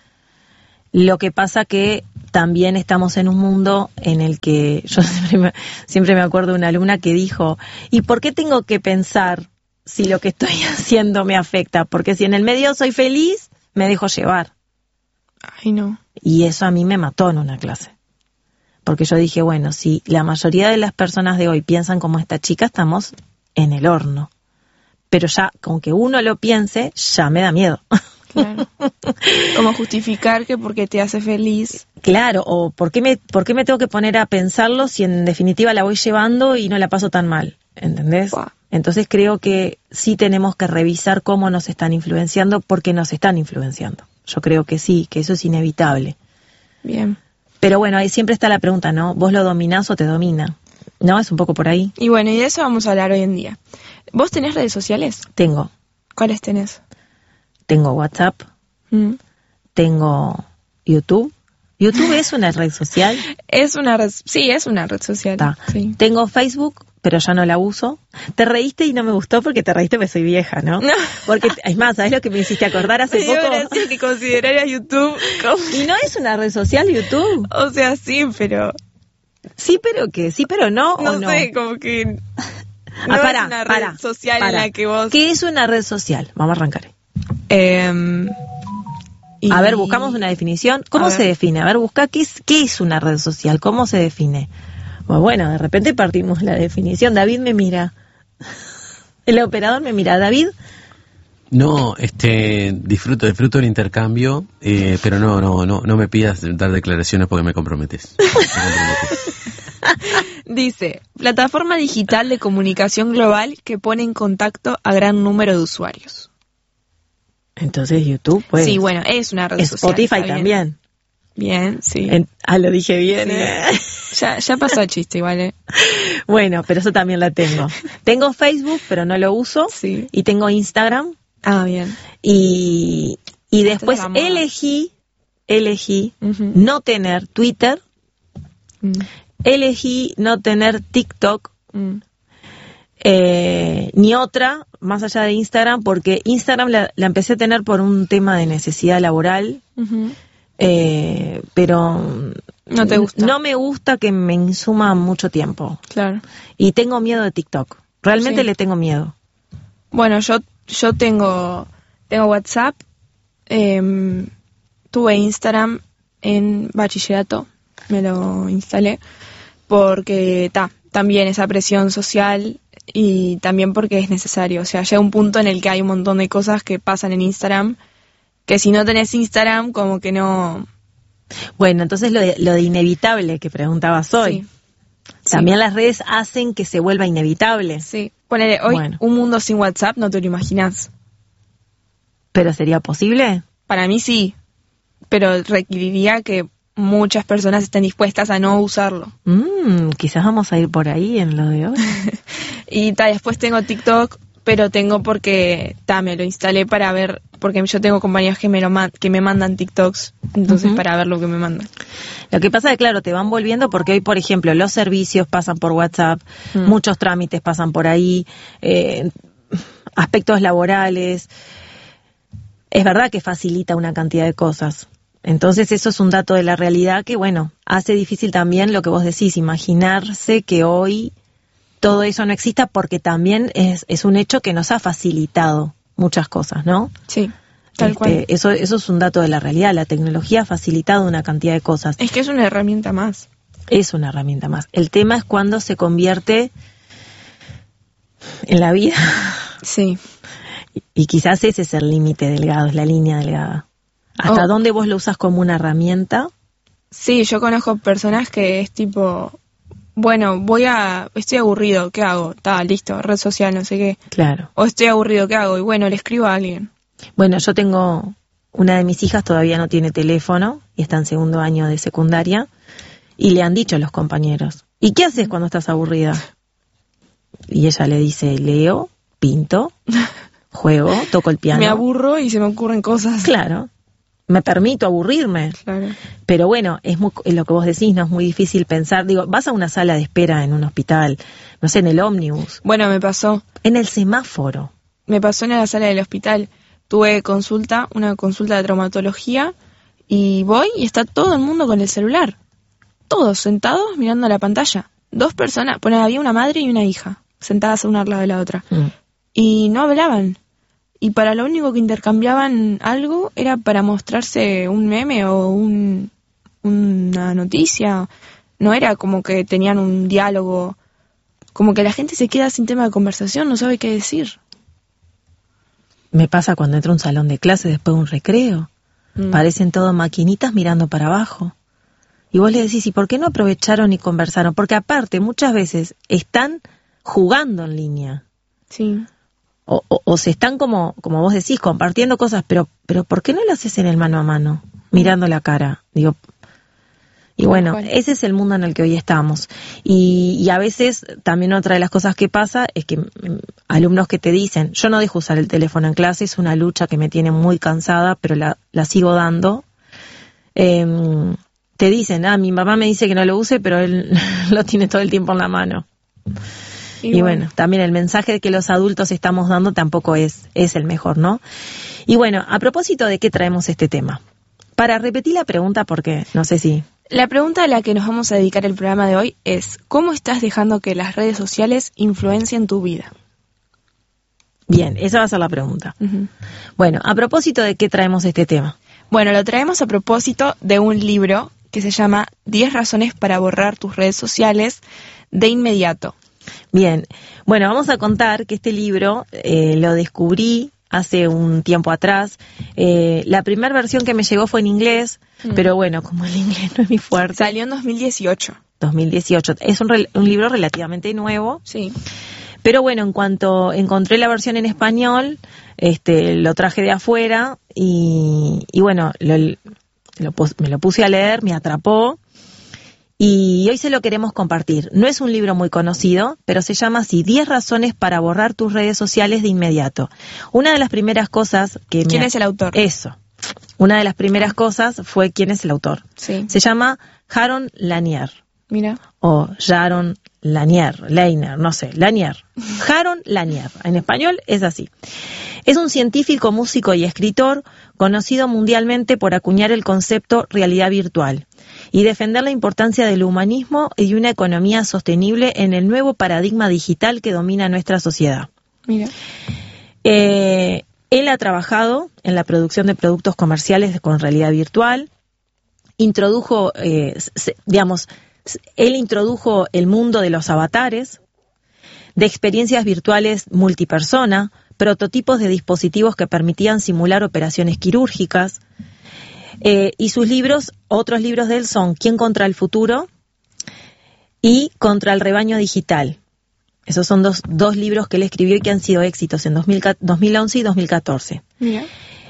Lo que pasa que también estamos en un mundo en el que yo siempre me, siempre me acuerdo de una alumna que dijo, ¿y por qué tengo que pensar si lo que estoy haciendo me afecta? Porque si en el medio soy feliz, me dejo llevar. Ay, no. Y eso a mí me mató en una clase. Porque yo dije, bueno, si la mayoría de las personas de hoy piensan como esta chica, estamos en el horno. Pero ya, con que uno lo piense, ya me da miedo. Claro. Como justificar que porque te hace feliz. Claro, o ¿por qué me, por qué me tengo que poner a pensarlo si en definitiva la voy llevando y no la paso tan mal? ¿Entendés? Wow. Entonces creo que sí tenemos que revisar cómo nos están influenciando, porque nos están influenciando. Yo creo que sí, que eso es inevitable. Bien. Pero bueno, ahí siempre está la pregunta, ¿no? ¿Vos lo dominás o te domina? ¿No? Es un poco por ahí. Y bueno, y de eso vamos a hablar hoy en día. ¿Vos tenés redes sociales? Tengo. ¿Cuáles tenés? Tengo WhatsApp. Mm. Tengo YouTube. ¿YouTube es una red social? Es una red, sí, es una red social. Ta. Sí. Tengo Facebook, pero ya no la uso. Te reíste y no me gustó porque te reíste porque soy vieja, ¿no? No. Porque, es más, ¿sabes lo que me hiciste acordar hace Me dio poco? gracia que consideraras YouTube como... ¿Y no es una red social YouTube? O sea, sí, pero... Sí, pero ¿qué? Sí, pero no, No, ¿o no? sé, como que... No Ah, pará, es una red pará, social pará. en la que vos... ¿Qué es una red social? Vamos a arrancar. Eh, y... A ver, buscamos una definición. ¿Cómo A se ver. define? A ver, busca qué es, qué es una red social. ¿Cómo se define? Pues bueno, de repente partimos la definición. David me mira. El operador me mira. David. No, este, disfruto, disfruto el intercambio, eh, pero no, no, no, no me pidas dar declaraciones porque me comprometes. Me comprometes. Dice, plataforma digital de comunicación global que pone en contacto a gran número de usuarios. Entonces YouTube, pues. Sí, bueno, es una red social. Spotify está bien. también. Bien, sí. En- ah, lo dije bien. Sí. ¿eh? Ya, ya pasó el chiste, igual, ¿eh? Bueno, pero eso también la tengo. Tengo Facebook, pero no lo uso. Sí. Y tengo Instagram. Ah, bien. Y, y después Esta es la moda. elegí, elegí Ujú. no tener Twitter, Mm, elegí no tener TikTok, mm. eh, ni otra, más allá de Instagram, porque Instagram la, la empecé a tener por un tema de necesidad laboral, Ujú. eh, pero No te gusta. no me gusta que me insuma mucho tiempo. Claro. Y tengo miedo de TikTok. Realmente Sí. le tengo miedo. Bueno, yo yo tengo tengo WhatsApp, eh, tuve Instagram en bachillerato, me lo instalé porque ta, también esa presión social y también porque es necesario. O sea, llega un punto en el que hay un montón de cosas que pasan en Instagram que si no tenés Instagram como que no... Bueno, entonces lo de, lo de inevitable que preguntabas hoy. Sí. También las redes hacen que se vuelva inevitable. Sí. Ponele, hoy Bueno. un mundo sin WhatsApp no te lo imaginás. ¿Pero sería posible? Para mí sí, pero requeriría que muchas personas estén dispuestas a no usarlo. Mm, quizás vamos a ir por ahí en lo de hoy. Y ta, después tengo TikTok, pero tengo porque ta, me lo instalé para ver, porque yo tengo compañeros que me lo man- que me mandan TikToks, entonces Ujú. para ver lo que me mandan. Lo que pasa es que, claro, te van volviendo porque hoy, por ejemplo, los servicios pasan por WhatsApp, Mm. muchos trámites pasan por ahí, eh, aspectos laborales. Es verdad que facilita una cantidad de cosas. Entonces eso es un dato de la realidad que, bueno, hace difícil también lo que vos decís, imaginarse que hoy todo eso no exista, porque también es, es un hecho que nos ha facilitado muchas cosas, ¿no? Sí, tal Este, cual. Eso, eso es un dato de la realidad. La tecnología ha facilitado una cantidad de cosas. Es que es una herramienta más. Es una herramienta más. El tema es cuando se convierte en la vida. Sí. Y, y quizás ese es el límite delgado, es la línea delgada. ¿Hasta Oh. dónde vos lo usas como una herramienta? Sí, yo conozco personas que es tipo, bueno, voy a, estoy aburrido, ¿qué hago? Está, listo, red social, no sé qué. Claro. O estoy aburrido, ¿qué hago? Y bueno, le escribo a alguien. Bueno, yo tengo, una de mis hijas todavía no tiene teléfono y está en segundo año de secundaria y le han dicho a los compañeros, ¿y qué haces cuando estás aburrida? Y ella le dice, leo, pinto, juego, toco el piano. Me aburro y se me ocurren cosas. Claro, me permito aburrirme. Claro. Pero bueno, es muy, es lo que vos decís, no es muy difícil pensar. Digo, vas a una sala de espera en un hospital, no sé, en el ómnibus. Bueno, me pasó. En el semáforo. Me pasó en la sala del hospital. Tuve consulta, una consulta de traumatología, y voy y está todo el mundo con el celular. Todos sentados mirando la pantalla. Dos personas, bueno, había una madre y una hija, sentadas una al lado de la otra. Mm. Y no hablaban. Y para lo único que intercambiaban algo era para mostrarse un meme o un, una noticia. No era como que tenían un diálogo. Como que la gente se queda sin tema de conversación, no sabe qué decir. Me pasa cuando entro a un salón de clases después de un recreo. Mm. Parecen todos maquinitas mirando para abajo. Y vos le decís, ¿y por qué no aprovecharon y conversaron? Porque aparte, muchas veces están jugando en línea. Sí. O, o, o se están como, como vos decís, compartiendo cosas, pero, pero ¿por qué no lo haces en el mano a mano? Mirando la cara. Digo, y bueno, ese es el mundo en el que hoy estamos. Y, y a veces también otra de las cosas que pasa es que mm, alumnos que te dicen, yo no dejo usar el teléfono en clase, es una lucha que me tiene muy cansada, pero la, la sigo dando. Eh, te dicen, ah, mi mamá me dice que no lo use, pero él lo tiene todo el tiempo en la mano. Y, y bueno, bueno, también el mensaje que los adultos estamos dando tampoco es, es el mejor, ¿no? Y bueno, a propósito de qué traemos este tema. Para repetir la pregunta, porque no sé si... La pregunta a la que nos vamos a dedicar el programa de hoy es, ¿cómo estás dejando que las redes sociales influencien tu vida? Bien, esa va a ser la pregunta. Uh-huh. Bueno, a propósito de qué traemos este tema. Bueno, lo traemos a propósito de un libro que se llama diez razones para borrar tus redes sociales de inmediato. Bien, bueno, vamos a contar que este libro eh, lo descubrí hace un tiempo atrás. Eh, la primera versión que me llegó fue en inglés, mm. pero bueno, como el inglés no es mi fuerte. Salió en dos mil dieciocho. dos mil dieciocho. Es un, re, un libro relativamente nuevo. Sí. Pero bueno, en cuanto encontré la versión en español, este, lo traje de afuera y, y bueno, lo, lo, me lo puse a leer, me atrapó. Y hoy se lo queremos compartir. No es un libro muy conocido, pero se llama así, diez razones para borrar tus redes sociales de inmediato. Una de las primeras cosas que... ¿Quién me... es el autor? Eso. Una de las primeras cosas fue quién es el autor. Sí. Se llama Jaron Lanier. Mira. O Jaron Lanier, Lanier, no sé, Lanier. Jaron Lanier. En español es así. Es un científico, músico y escritor conocido mundialmente por acuñar el concepto realidad virtual y defender la importancia del humanismo y una economía sostenible en el nuevo paradigma digital que domina nuestra sociedad. Mira. Eh, él ha trabajado en la producción de productos comerciales con realidad virtual, introdujo, eh, se, digamos, él introdujo el mundo de los avatares, de experiencias virtuales multipersona, prototipos de dispositivos que permitían simular operaciones quirúrgicas. Eh, y sus libros, otros libros de él son ¿Quién contra el futuro? Y Contra el rebaño digital. Esos son dos, dos libros que él escribió y que han sido éxitos en dos mil once y dos mil catorce. Mira.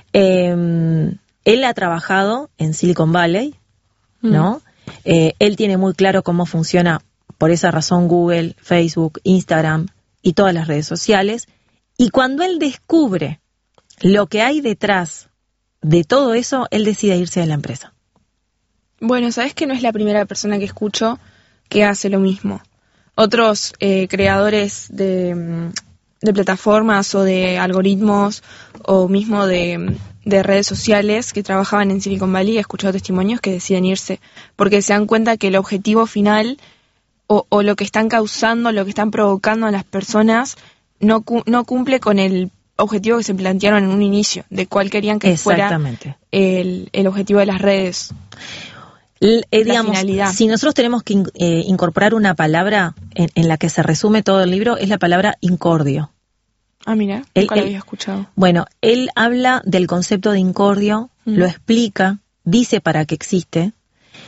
Eh, él ha trabajado en Silicon Valley, ¿no? Mm. Eh, él tiene muy claro cómo funciona, por esa razón, Google, Facebook, Instagram y todas las redes sociales. Y cuando él descubre lo que hay detrás de todo eso, él decide irse de la empresa. Bueno, sabes que no es la primera persona que escucho que hace lo mismo. Otros eh, creadores de, de plataformas o de algoritmos o mismo de, de redes sociales que trabajaban en Silicon Valley, he escuchado testimonios que deciden irse porque se dan cuenta que el objetivo final o, o lo que están causando, lo que están provocando a las personas no, no cumple con el objetivo que se plantearon en un inicio, de cuál querían que fuera el, el objetivo de las redes. L, eh, digamos, finalidad. Si nosotros tenemos que in, eh, incorporar una palabra en, en la que se resume todo el libro, es la palabra incordio. Ah, mira, él, nunca lo él, había escuchado. Bueno, él habla del concepto de incordio, mm. lo explica, dice para qué existe,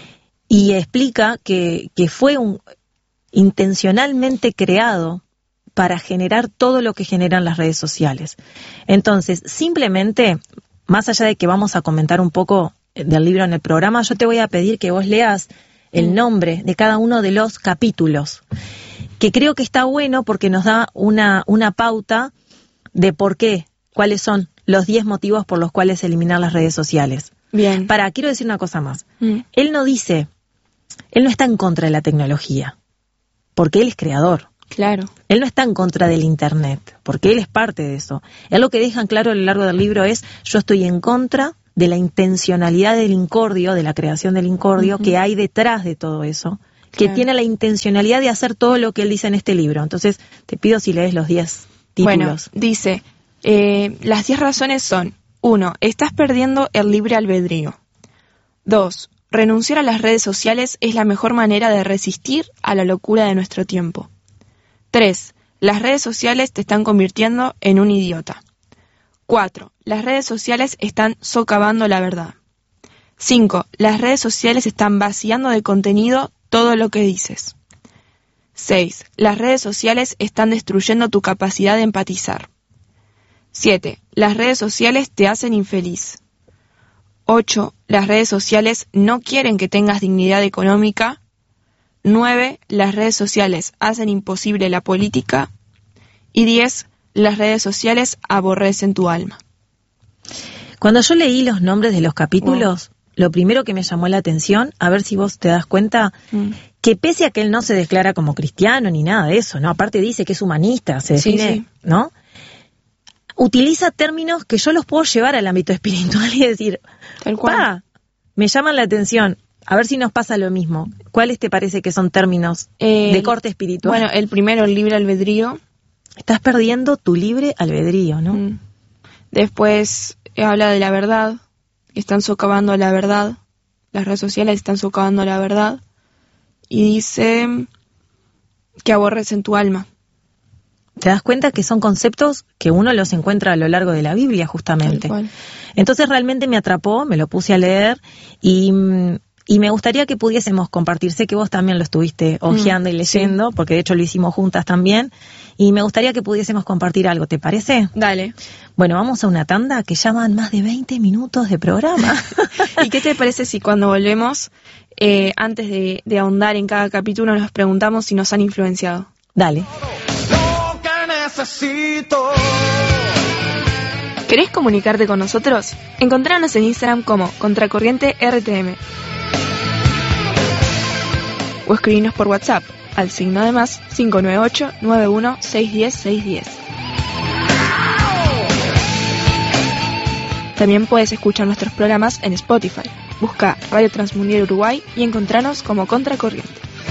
y explica que, que fue un intencionalmente creado para generar todo lo que generan las redes sociales. Entonces, simplemente, más allá de que vamos a comentar un poco del libro en el programa, yo te voy a pedir que vos leas el nombre de cada uno de los capítulos, que creo que está bueno porque nos da una, una pauta de por qué, cuáles son los diez motivos por los cuales eliminar las redes sociales. Bien. Para, quiero decir una cosa más. Mm. Él no dice, él no está en contra de la tecnología, porque él es creador. Claro. Él no está en contra del Internet, porque él es parte de eso. Él lo que dejan claro a lo largo del libro es, yo estoy en contra de la intencionalidad del incordio, de la creación del incordio, uh-huh. que hay detrás de todo eso, que claro. tiene la intencionalidad de hacer todo lo que él dice en este libro. Entonces, te pido si lees los diez títulos. Bueno, dice, eh, las diez razones son, uno, estás perdiendo el libre albedrío. Dos, renunciar a las redes sociales es la mejor manera de resistir a la locura de nuestro tiempo. Tres, las redes sociales te están convirtiendo en un idiota. Cuatro, las redes sociales están socavando la verdad. Cinco, las redes sociales están vaciando de contenido todo lo que dices. Seis, las redes sociales están destruyendo tu capacidad de empatizar. Siete, las redes sociales te hacen infeliz. Ocho, las redes sociales no quieren que tengas dignidad económica. Nueve, las redes sociales hacen imposible la política. Y diez, las redes sociales aborrecen tu alma. Cuando yo leí los nombres de los capítulos, wow. lo primero que me llamó la atención, a ver si vos te das cuenta, mm. que pese a que él no se declara como cristiano ni nada de eso, ¿no? Aparte dice que es humanista, se define, sí, sí. ¿no? Utiliza términos que yo los puedo llevar al ámbito espiritual y decir, tal cual. Pa, me llaman la atención. A ver si nos pasa lo mismo. ¿Cuáles te parece que son términos eh, de corte espiritual? Bueno, el primero, el libre albedrío. Estás perdiendo tu libre albedrío, ¿no? Mm. Después eh, habla de la verdad. Están socavando la verdad. Las redes sociales están socavando la verdad. Y dice que aborrecen tu alma. Te das cuenta que son conceptos que uno los encuentra a lo largo de la Biblia, justamente. Entonces realmente me atrapó, me lo puse a leer y... Y me gustaría que pudiésemos compartir, sé que vos también lo estuviste hojeando mm, y leyendo, sí. porque de hecho lo hicimos juntas también, y me gustaría que pudiésemos compartir algo, ¿te parece? Dale. Bueno, vamos a una tanda que ya van más de veinte minutos de programa. ¿Y qué te parece si cuando volvemos, eh, antes de, de ahondar en cada capítulo, nos preguntamos si nos han influenciado? Dale. Lo que necesito. ¿Querés comunicarte con nosotros? Encontranos en Instagram como Contracorriente R T M. O escribinos por WhatsApp al signo de más cinco nueve ocho, nueve uno, seis uno cero, seis uno cero. También puedes escuchar nuestros programas en Spotify. Busca Radio Transmundial Uruguay y encontranos como Contracorriente.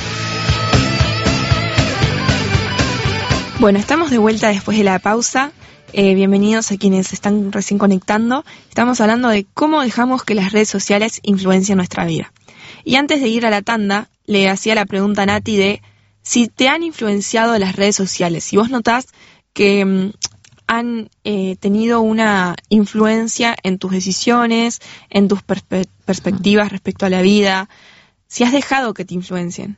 Bueno, estamos de vuelta después de la pausa. Eh, bienvenidos a quienes están recién conectando. Estamos hablando de cómo dejamos que las redes sociales influencien nuestra vida. Y antes de ir a la tanda, le hacía la pregunta a Nati de si te han influenciado las redes sociales, si vos notás que mm, han eh, tenido una influencia en tus decisiones, en tus perspe- perspectivas respecto a la vida, si has dejado que te influencien.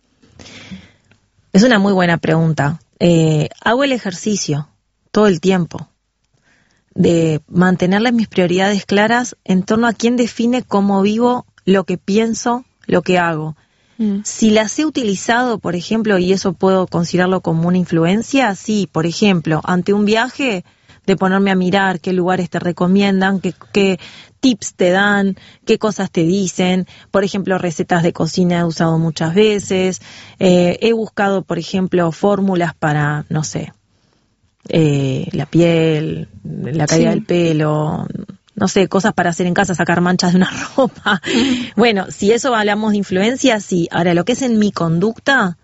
Es una muy buena pregunta. Eh, hago el ejercicio todo el tiempo de mantenerle mis prioridades claras en torno a quién define cómo vivo, lo que pienso, lo que hago. Mm. Si las he utilizado, por ejemplo, y eso puedo considerarlo como una influencia, sí, por ejemplo, ante un viaje, de ponerme a mirar qué lugares te recomiendan, qué, qué tips te dan, qué cosas te dicen. Por ejemplo, recetas de cocina he usado muchas veces. Eh, he buscado, por ejemplo, fórmulas para, no sé, eh, la piel, la caída sí. del pelo... no sé, cosas para hacer en casa, sacar manchas de una ropa. Bueno, si eso hablamos de influencia, sí. Ahora, lo que es en mi conducta,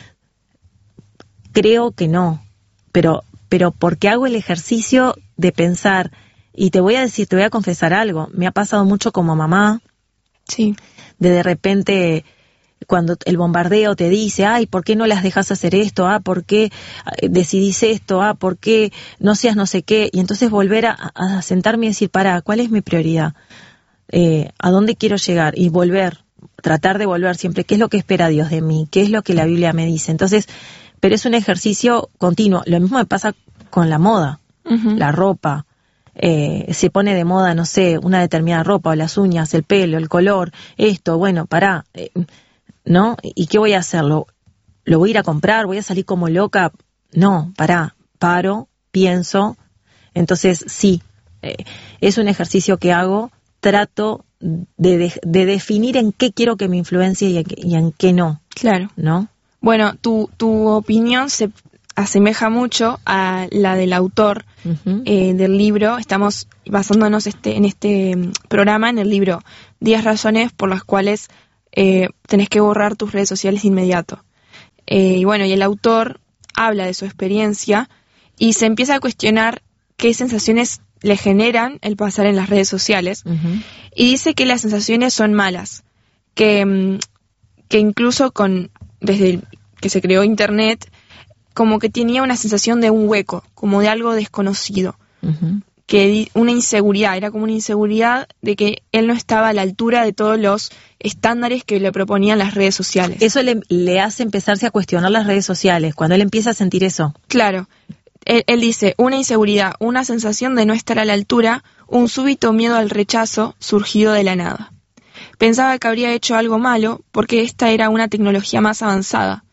creo que no. Pero, pero porque hago el ejercicio de pensar, y te voy a decir, te voy a confesar algo, me ha pasado mucho como mamá, sí, de de repente... cuando el bombardeo te dice, ay, ¿por qué no las dejas hacer esto? Ah, ¿por qué decidís esto? Ah, ¿por qué no seas no sé qué? Y entonces volver a, a sentarme y decir, pará, ¿cuál es mi prioridad? Eh, ¿A dónde quiero llegar? Y volver, tratar de volver siempre, ¿qué es lo que espera Dios de mí? ¿Qué es lo que la Biblia me dice? Entonces, pero es un ejercicio continuo. Lo mismo me pasa con la moda, uh-huh. la ropa. Eh, se pone de moda, no sé, una determinada ropa, o las uñas, el pelo, el color, esto, bueno, pará, eh, ¿no? ¿Y qué voy a hacer? ¿Lo, ¿Lo voy a ir a comprar? ¿Voy a salir como loca? No, pará, paro, pienso. Entonces, sí, eh, es un ejercicio que hago, trato de, de, de definir en qué quiero que me influencie y en, y en qué no. Claro. ¿No? Bueno, tu, tu opinión se asemeja mucho a la del autor uh-huh. eh, del libro. Estamos basándonos este, en este programa en el libro diez razones por las cuales eh, tenés que borrar tus redes sociales de inmediato. Eh, y bueno, y el autor habla de su experiencia y se empieza a cuestionar qué sensaciones le generan el pasar en las redes sociales. Uh-huh. Y dice que las sensaciones son malas, que, que incluso con desde el, que se creó Internet, como que tenía una sensación de un hueco, como de algo desconocido, uh-huh. que una inseguridad, era como una inseguridad de que él no estaba a la altura de todos los estándares que le proponían las redes sociales. Eso le, le hace empezarse a cuestionar las redes sociales, cuando él empieza a sentir eso. Claro, él, él dice, una inseguridad, una sensación de no estar a la altura, un súbito miedo al rechazo surgido de la nada. Pensaba que habría hecho algo malo porque esta era una tecnología más avanzada.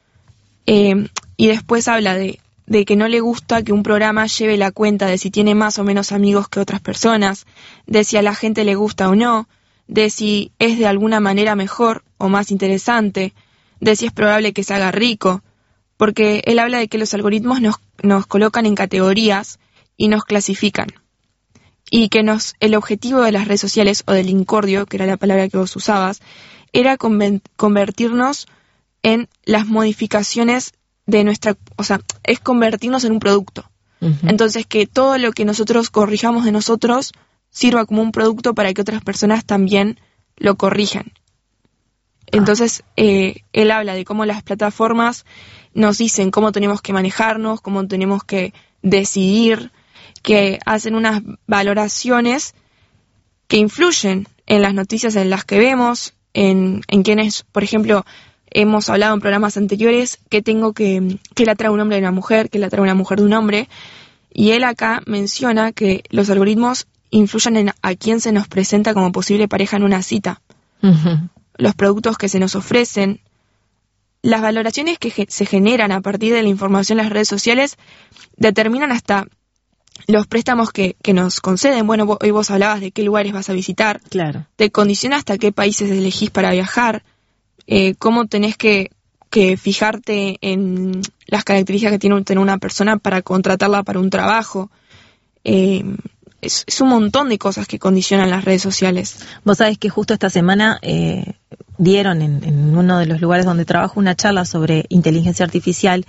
Eh, y después habla de, de que no le gusta que un programa lleve la cuenta de si tiene más o menos amigos que otras personas, de si a la gente le gusta o no, de si es de alguna manera mejor o más interesante, de si es probable que se haga rico, porque él habla de que los algoritmos nos, nos colocan en categorías y nos clasifican. Y que nos el objetivo de las redes sociales, o del incordio, que era la palabra que vos usabas, era conven, convertirnos en las modificaciones de nuestra, o sea, es convertirnos en un producto. Uh-huh. Entonces, que todo lo que nosotros corrijamos de nosotros sirva como un producto para que otras personas también lo corrijan. Entonces, eh, él habla de cómo las plataformas nos dicen cómo tenemos que manejarnos, cómo tenemos que decidir, que hacen unas valoraciones que influyen en las noticias en las que vemos, en, en quienes, por ejemplo, hemos hablado en programas anteriores que tengo que, que la trae un hombre de una mujer, que la trae una mujer de un hombre, y él acá menciona que los algoritmos influyen en a quién se nos presenta como posible pareja en una cita, uh-huh. los productos que se nos ofrecen, las valoraciones que ge- se generan a partir de la información en las redes sociales determinan hasta los préstamos que, que nos conceden. Bueno, vos, hoy vos hablabas de qué lugares vas a visitar, claro. te condiciona hasta qué países elegís para viajar, eh, cómo tenés que, que fijarte en las características que tiene que tener una persona para contratarla para un trabajo. Eh, es, es un montón de cosas que condicionan las redes sociales. Vos sabés que justo esta semana eh, dieron en, en uno de los lugares donde trabajo una charla sobre inteligencia artificial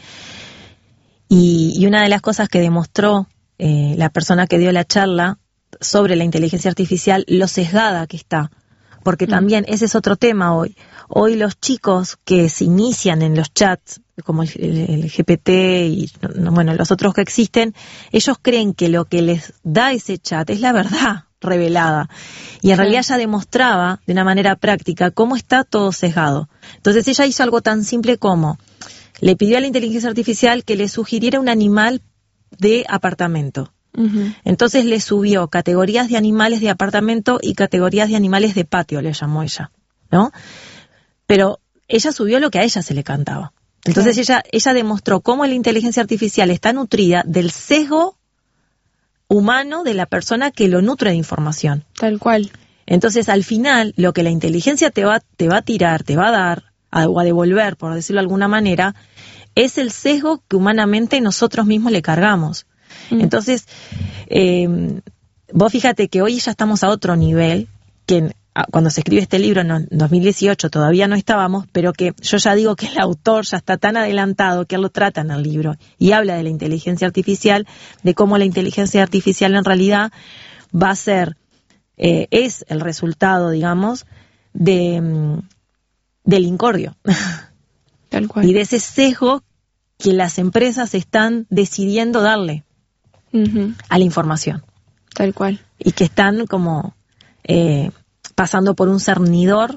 y, y una de las cosas que demostró eh, la persona que dio la charla sobre la inteligencia artificial, lo sesgada que está. Porque mm. también ese es otro tema hoy. Hoy los chicos que se inician en los chats, como el, el, el G P T y bueno los otros que existen, ellos creen que lo que les da ese chat es la verdad revelada. Y en sí. realidad ya demostraba de una manera práctica cómo está todo sesgado. Entonces ella hizo algo tan simple como le pidió a la inteligencia artificial que le sugiriera un animal de apartamento. Uh-huh. Entonces le subió categorías de animales de apartamento y categorías de animales de patio, le llamó ella, ¿no? Pero ella subió lo que a ella se le cantaba. Entonces claro. ella, ella demostró cómo la inteligencia artificial está nutrida del sesgo humano de la persona que lo nutre de información. Tal cual. Entonces al final lo que la inteligencia te va, te va a tirar, te va a dar, a, o a devolver, por decirlo de alguna manera, es el sesgo que humanamente nosotros mismos le cargamos. Mm. Entonces, eh, vos fíjate que hoy ya estamos a otro nivel, que en, a, cuando se escribe este libro en dos mil dieciocho todavía no estábamos, pero que yo ya digo que el autor ya está tan adelantado que él lo trata en el libro y habla de la inteligencia artificial, de cómo la inteligencia artificial en realidad va a ser, eh, es el resultado, digamos, de del incordio. Tal cual. Y de ese sesgo que las empresas están decidiendo darle uh-huh. a la información. Tal cual. Y que están como eh, pasando por un cernidor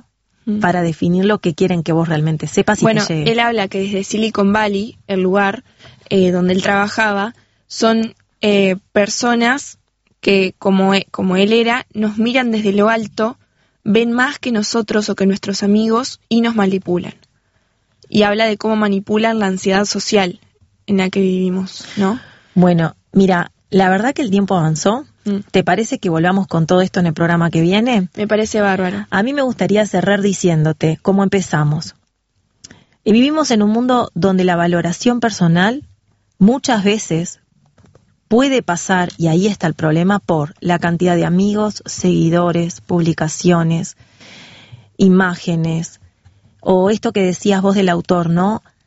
mm. para definir lo que quieren que vos realmente sepas y bueno, te llegue. Él habla que desde Silicon Valley, el lugar eh, donde él trabajaba, son eh, personas que, como, como él era, nos miran desde lo alto, ven más que nosotros o que nuestros amigos y nos manipulan. Y habla de cómo manipulan la ansiedad social en la que vivimos, ¿no? Bueno, mira, la verdad que el tiempo avanzó. Mm. ¿Te parece que volvamos con todo esto en el programa que viene? Me parece bárbaro. A mí me gustaría cerrar diciéndote cómo empezamos. Y vivimos en un mundo donde la valoración personal muchas veces puede pasar, y ahí está el problema, por la cantidad de amigos, seguidores, publicaciones, imágenes, o esto que decías vos del autor, ¿no?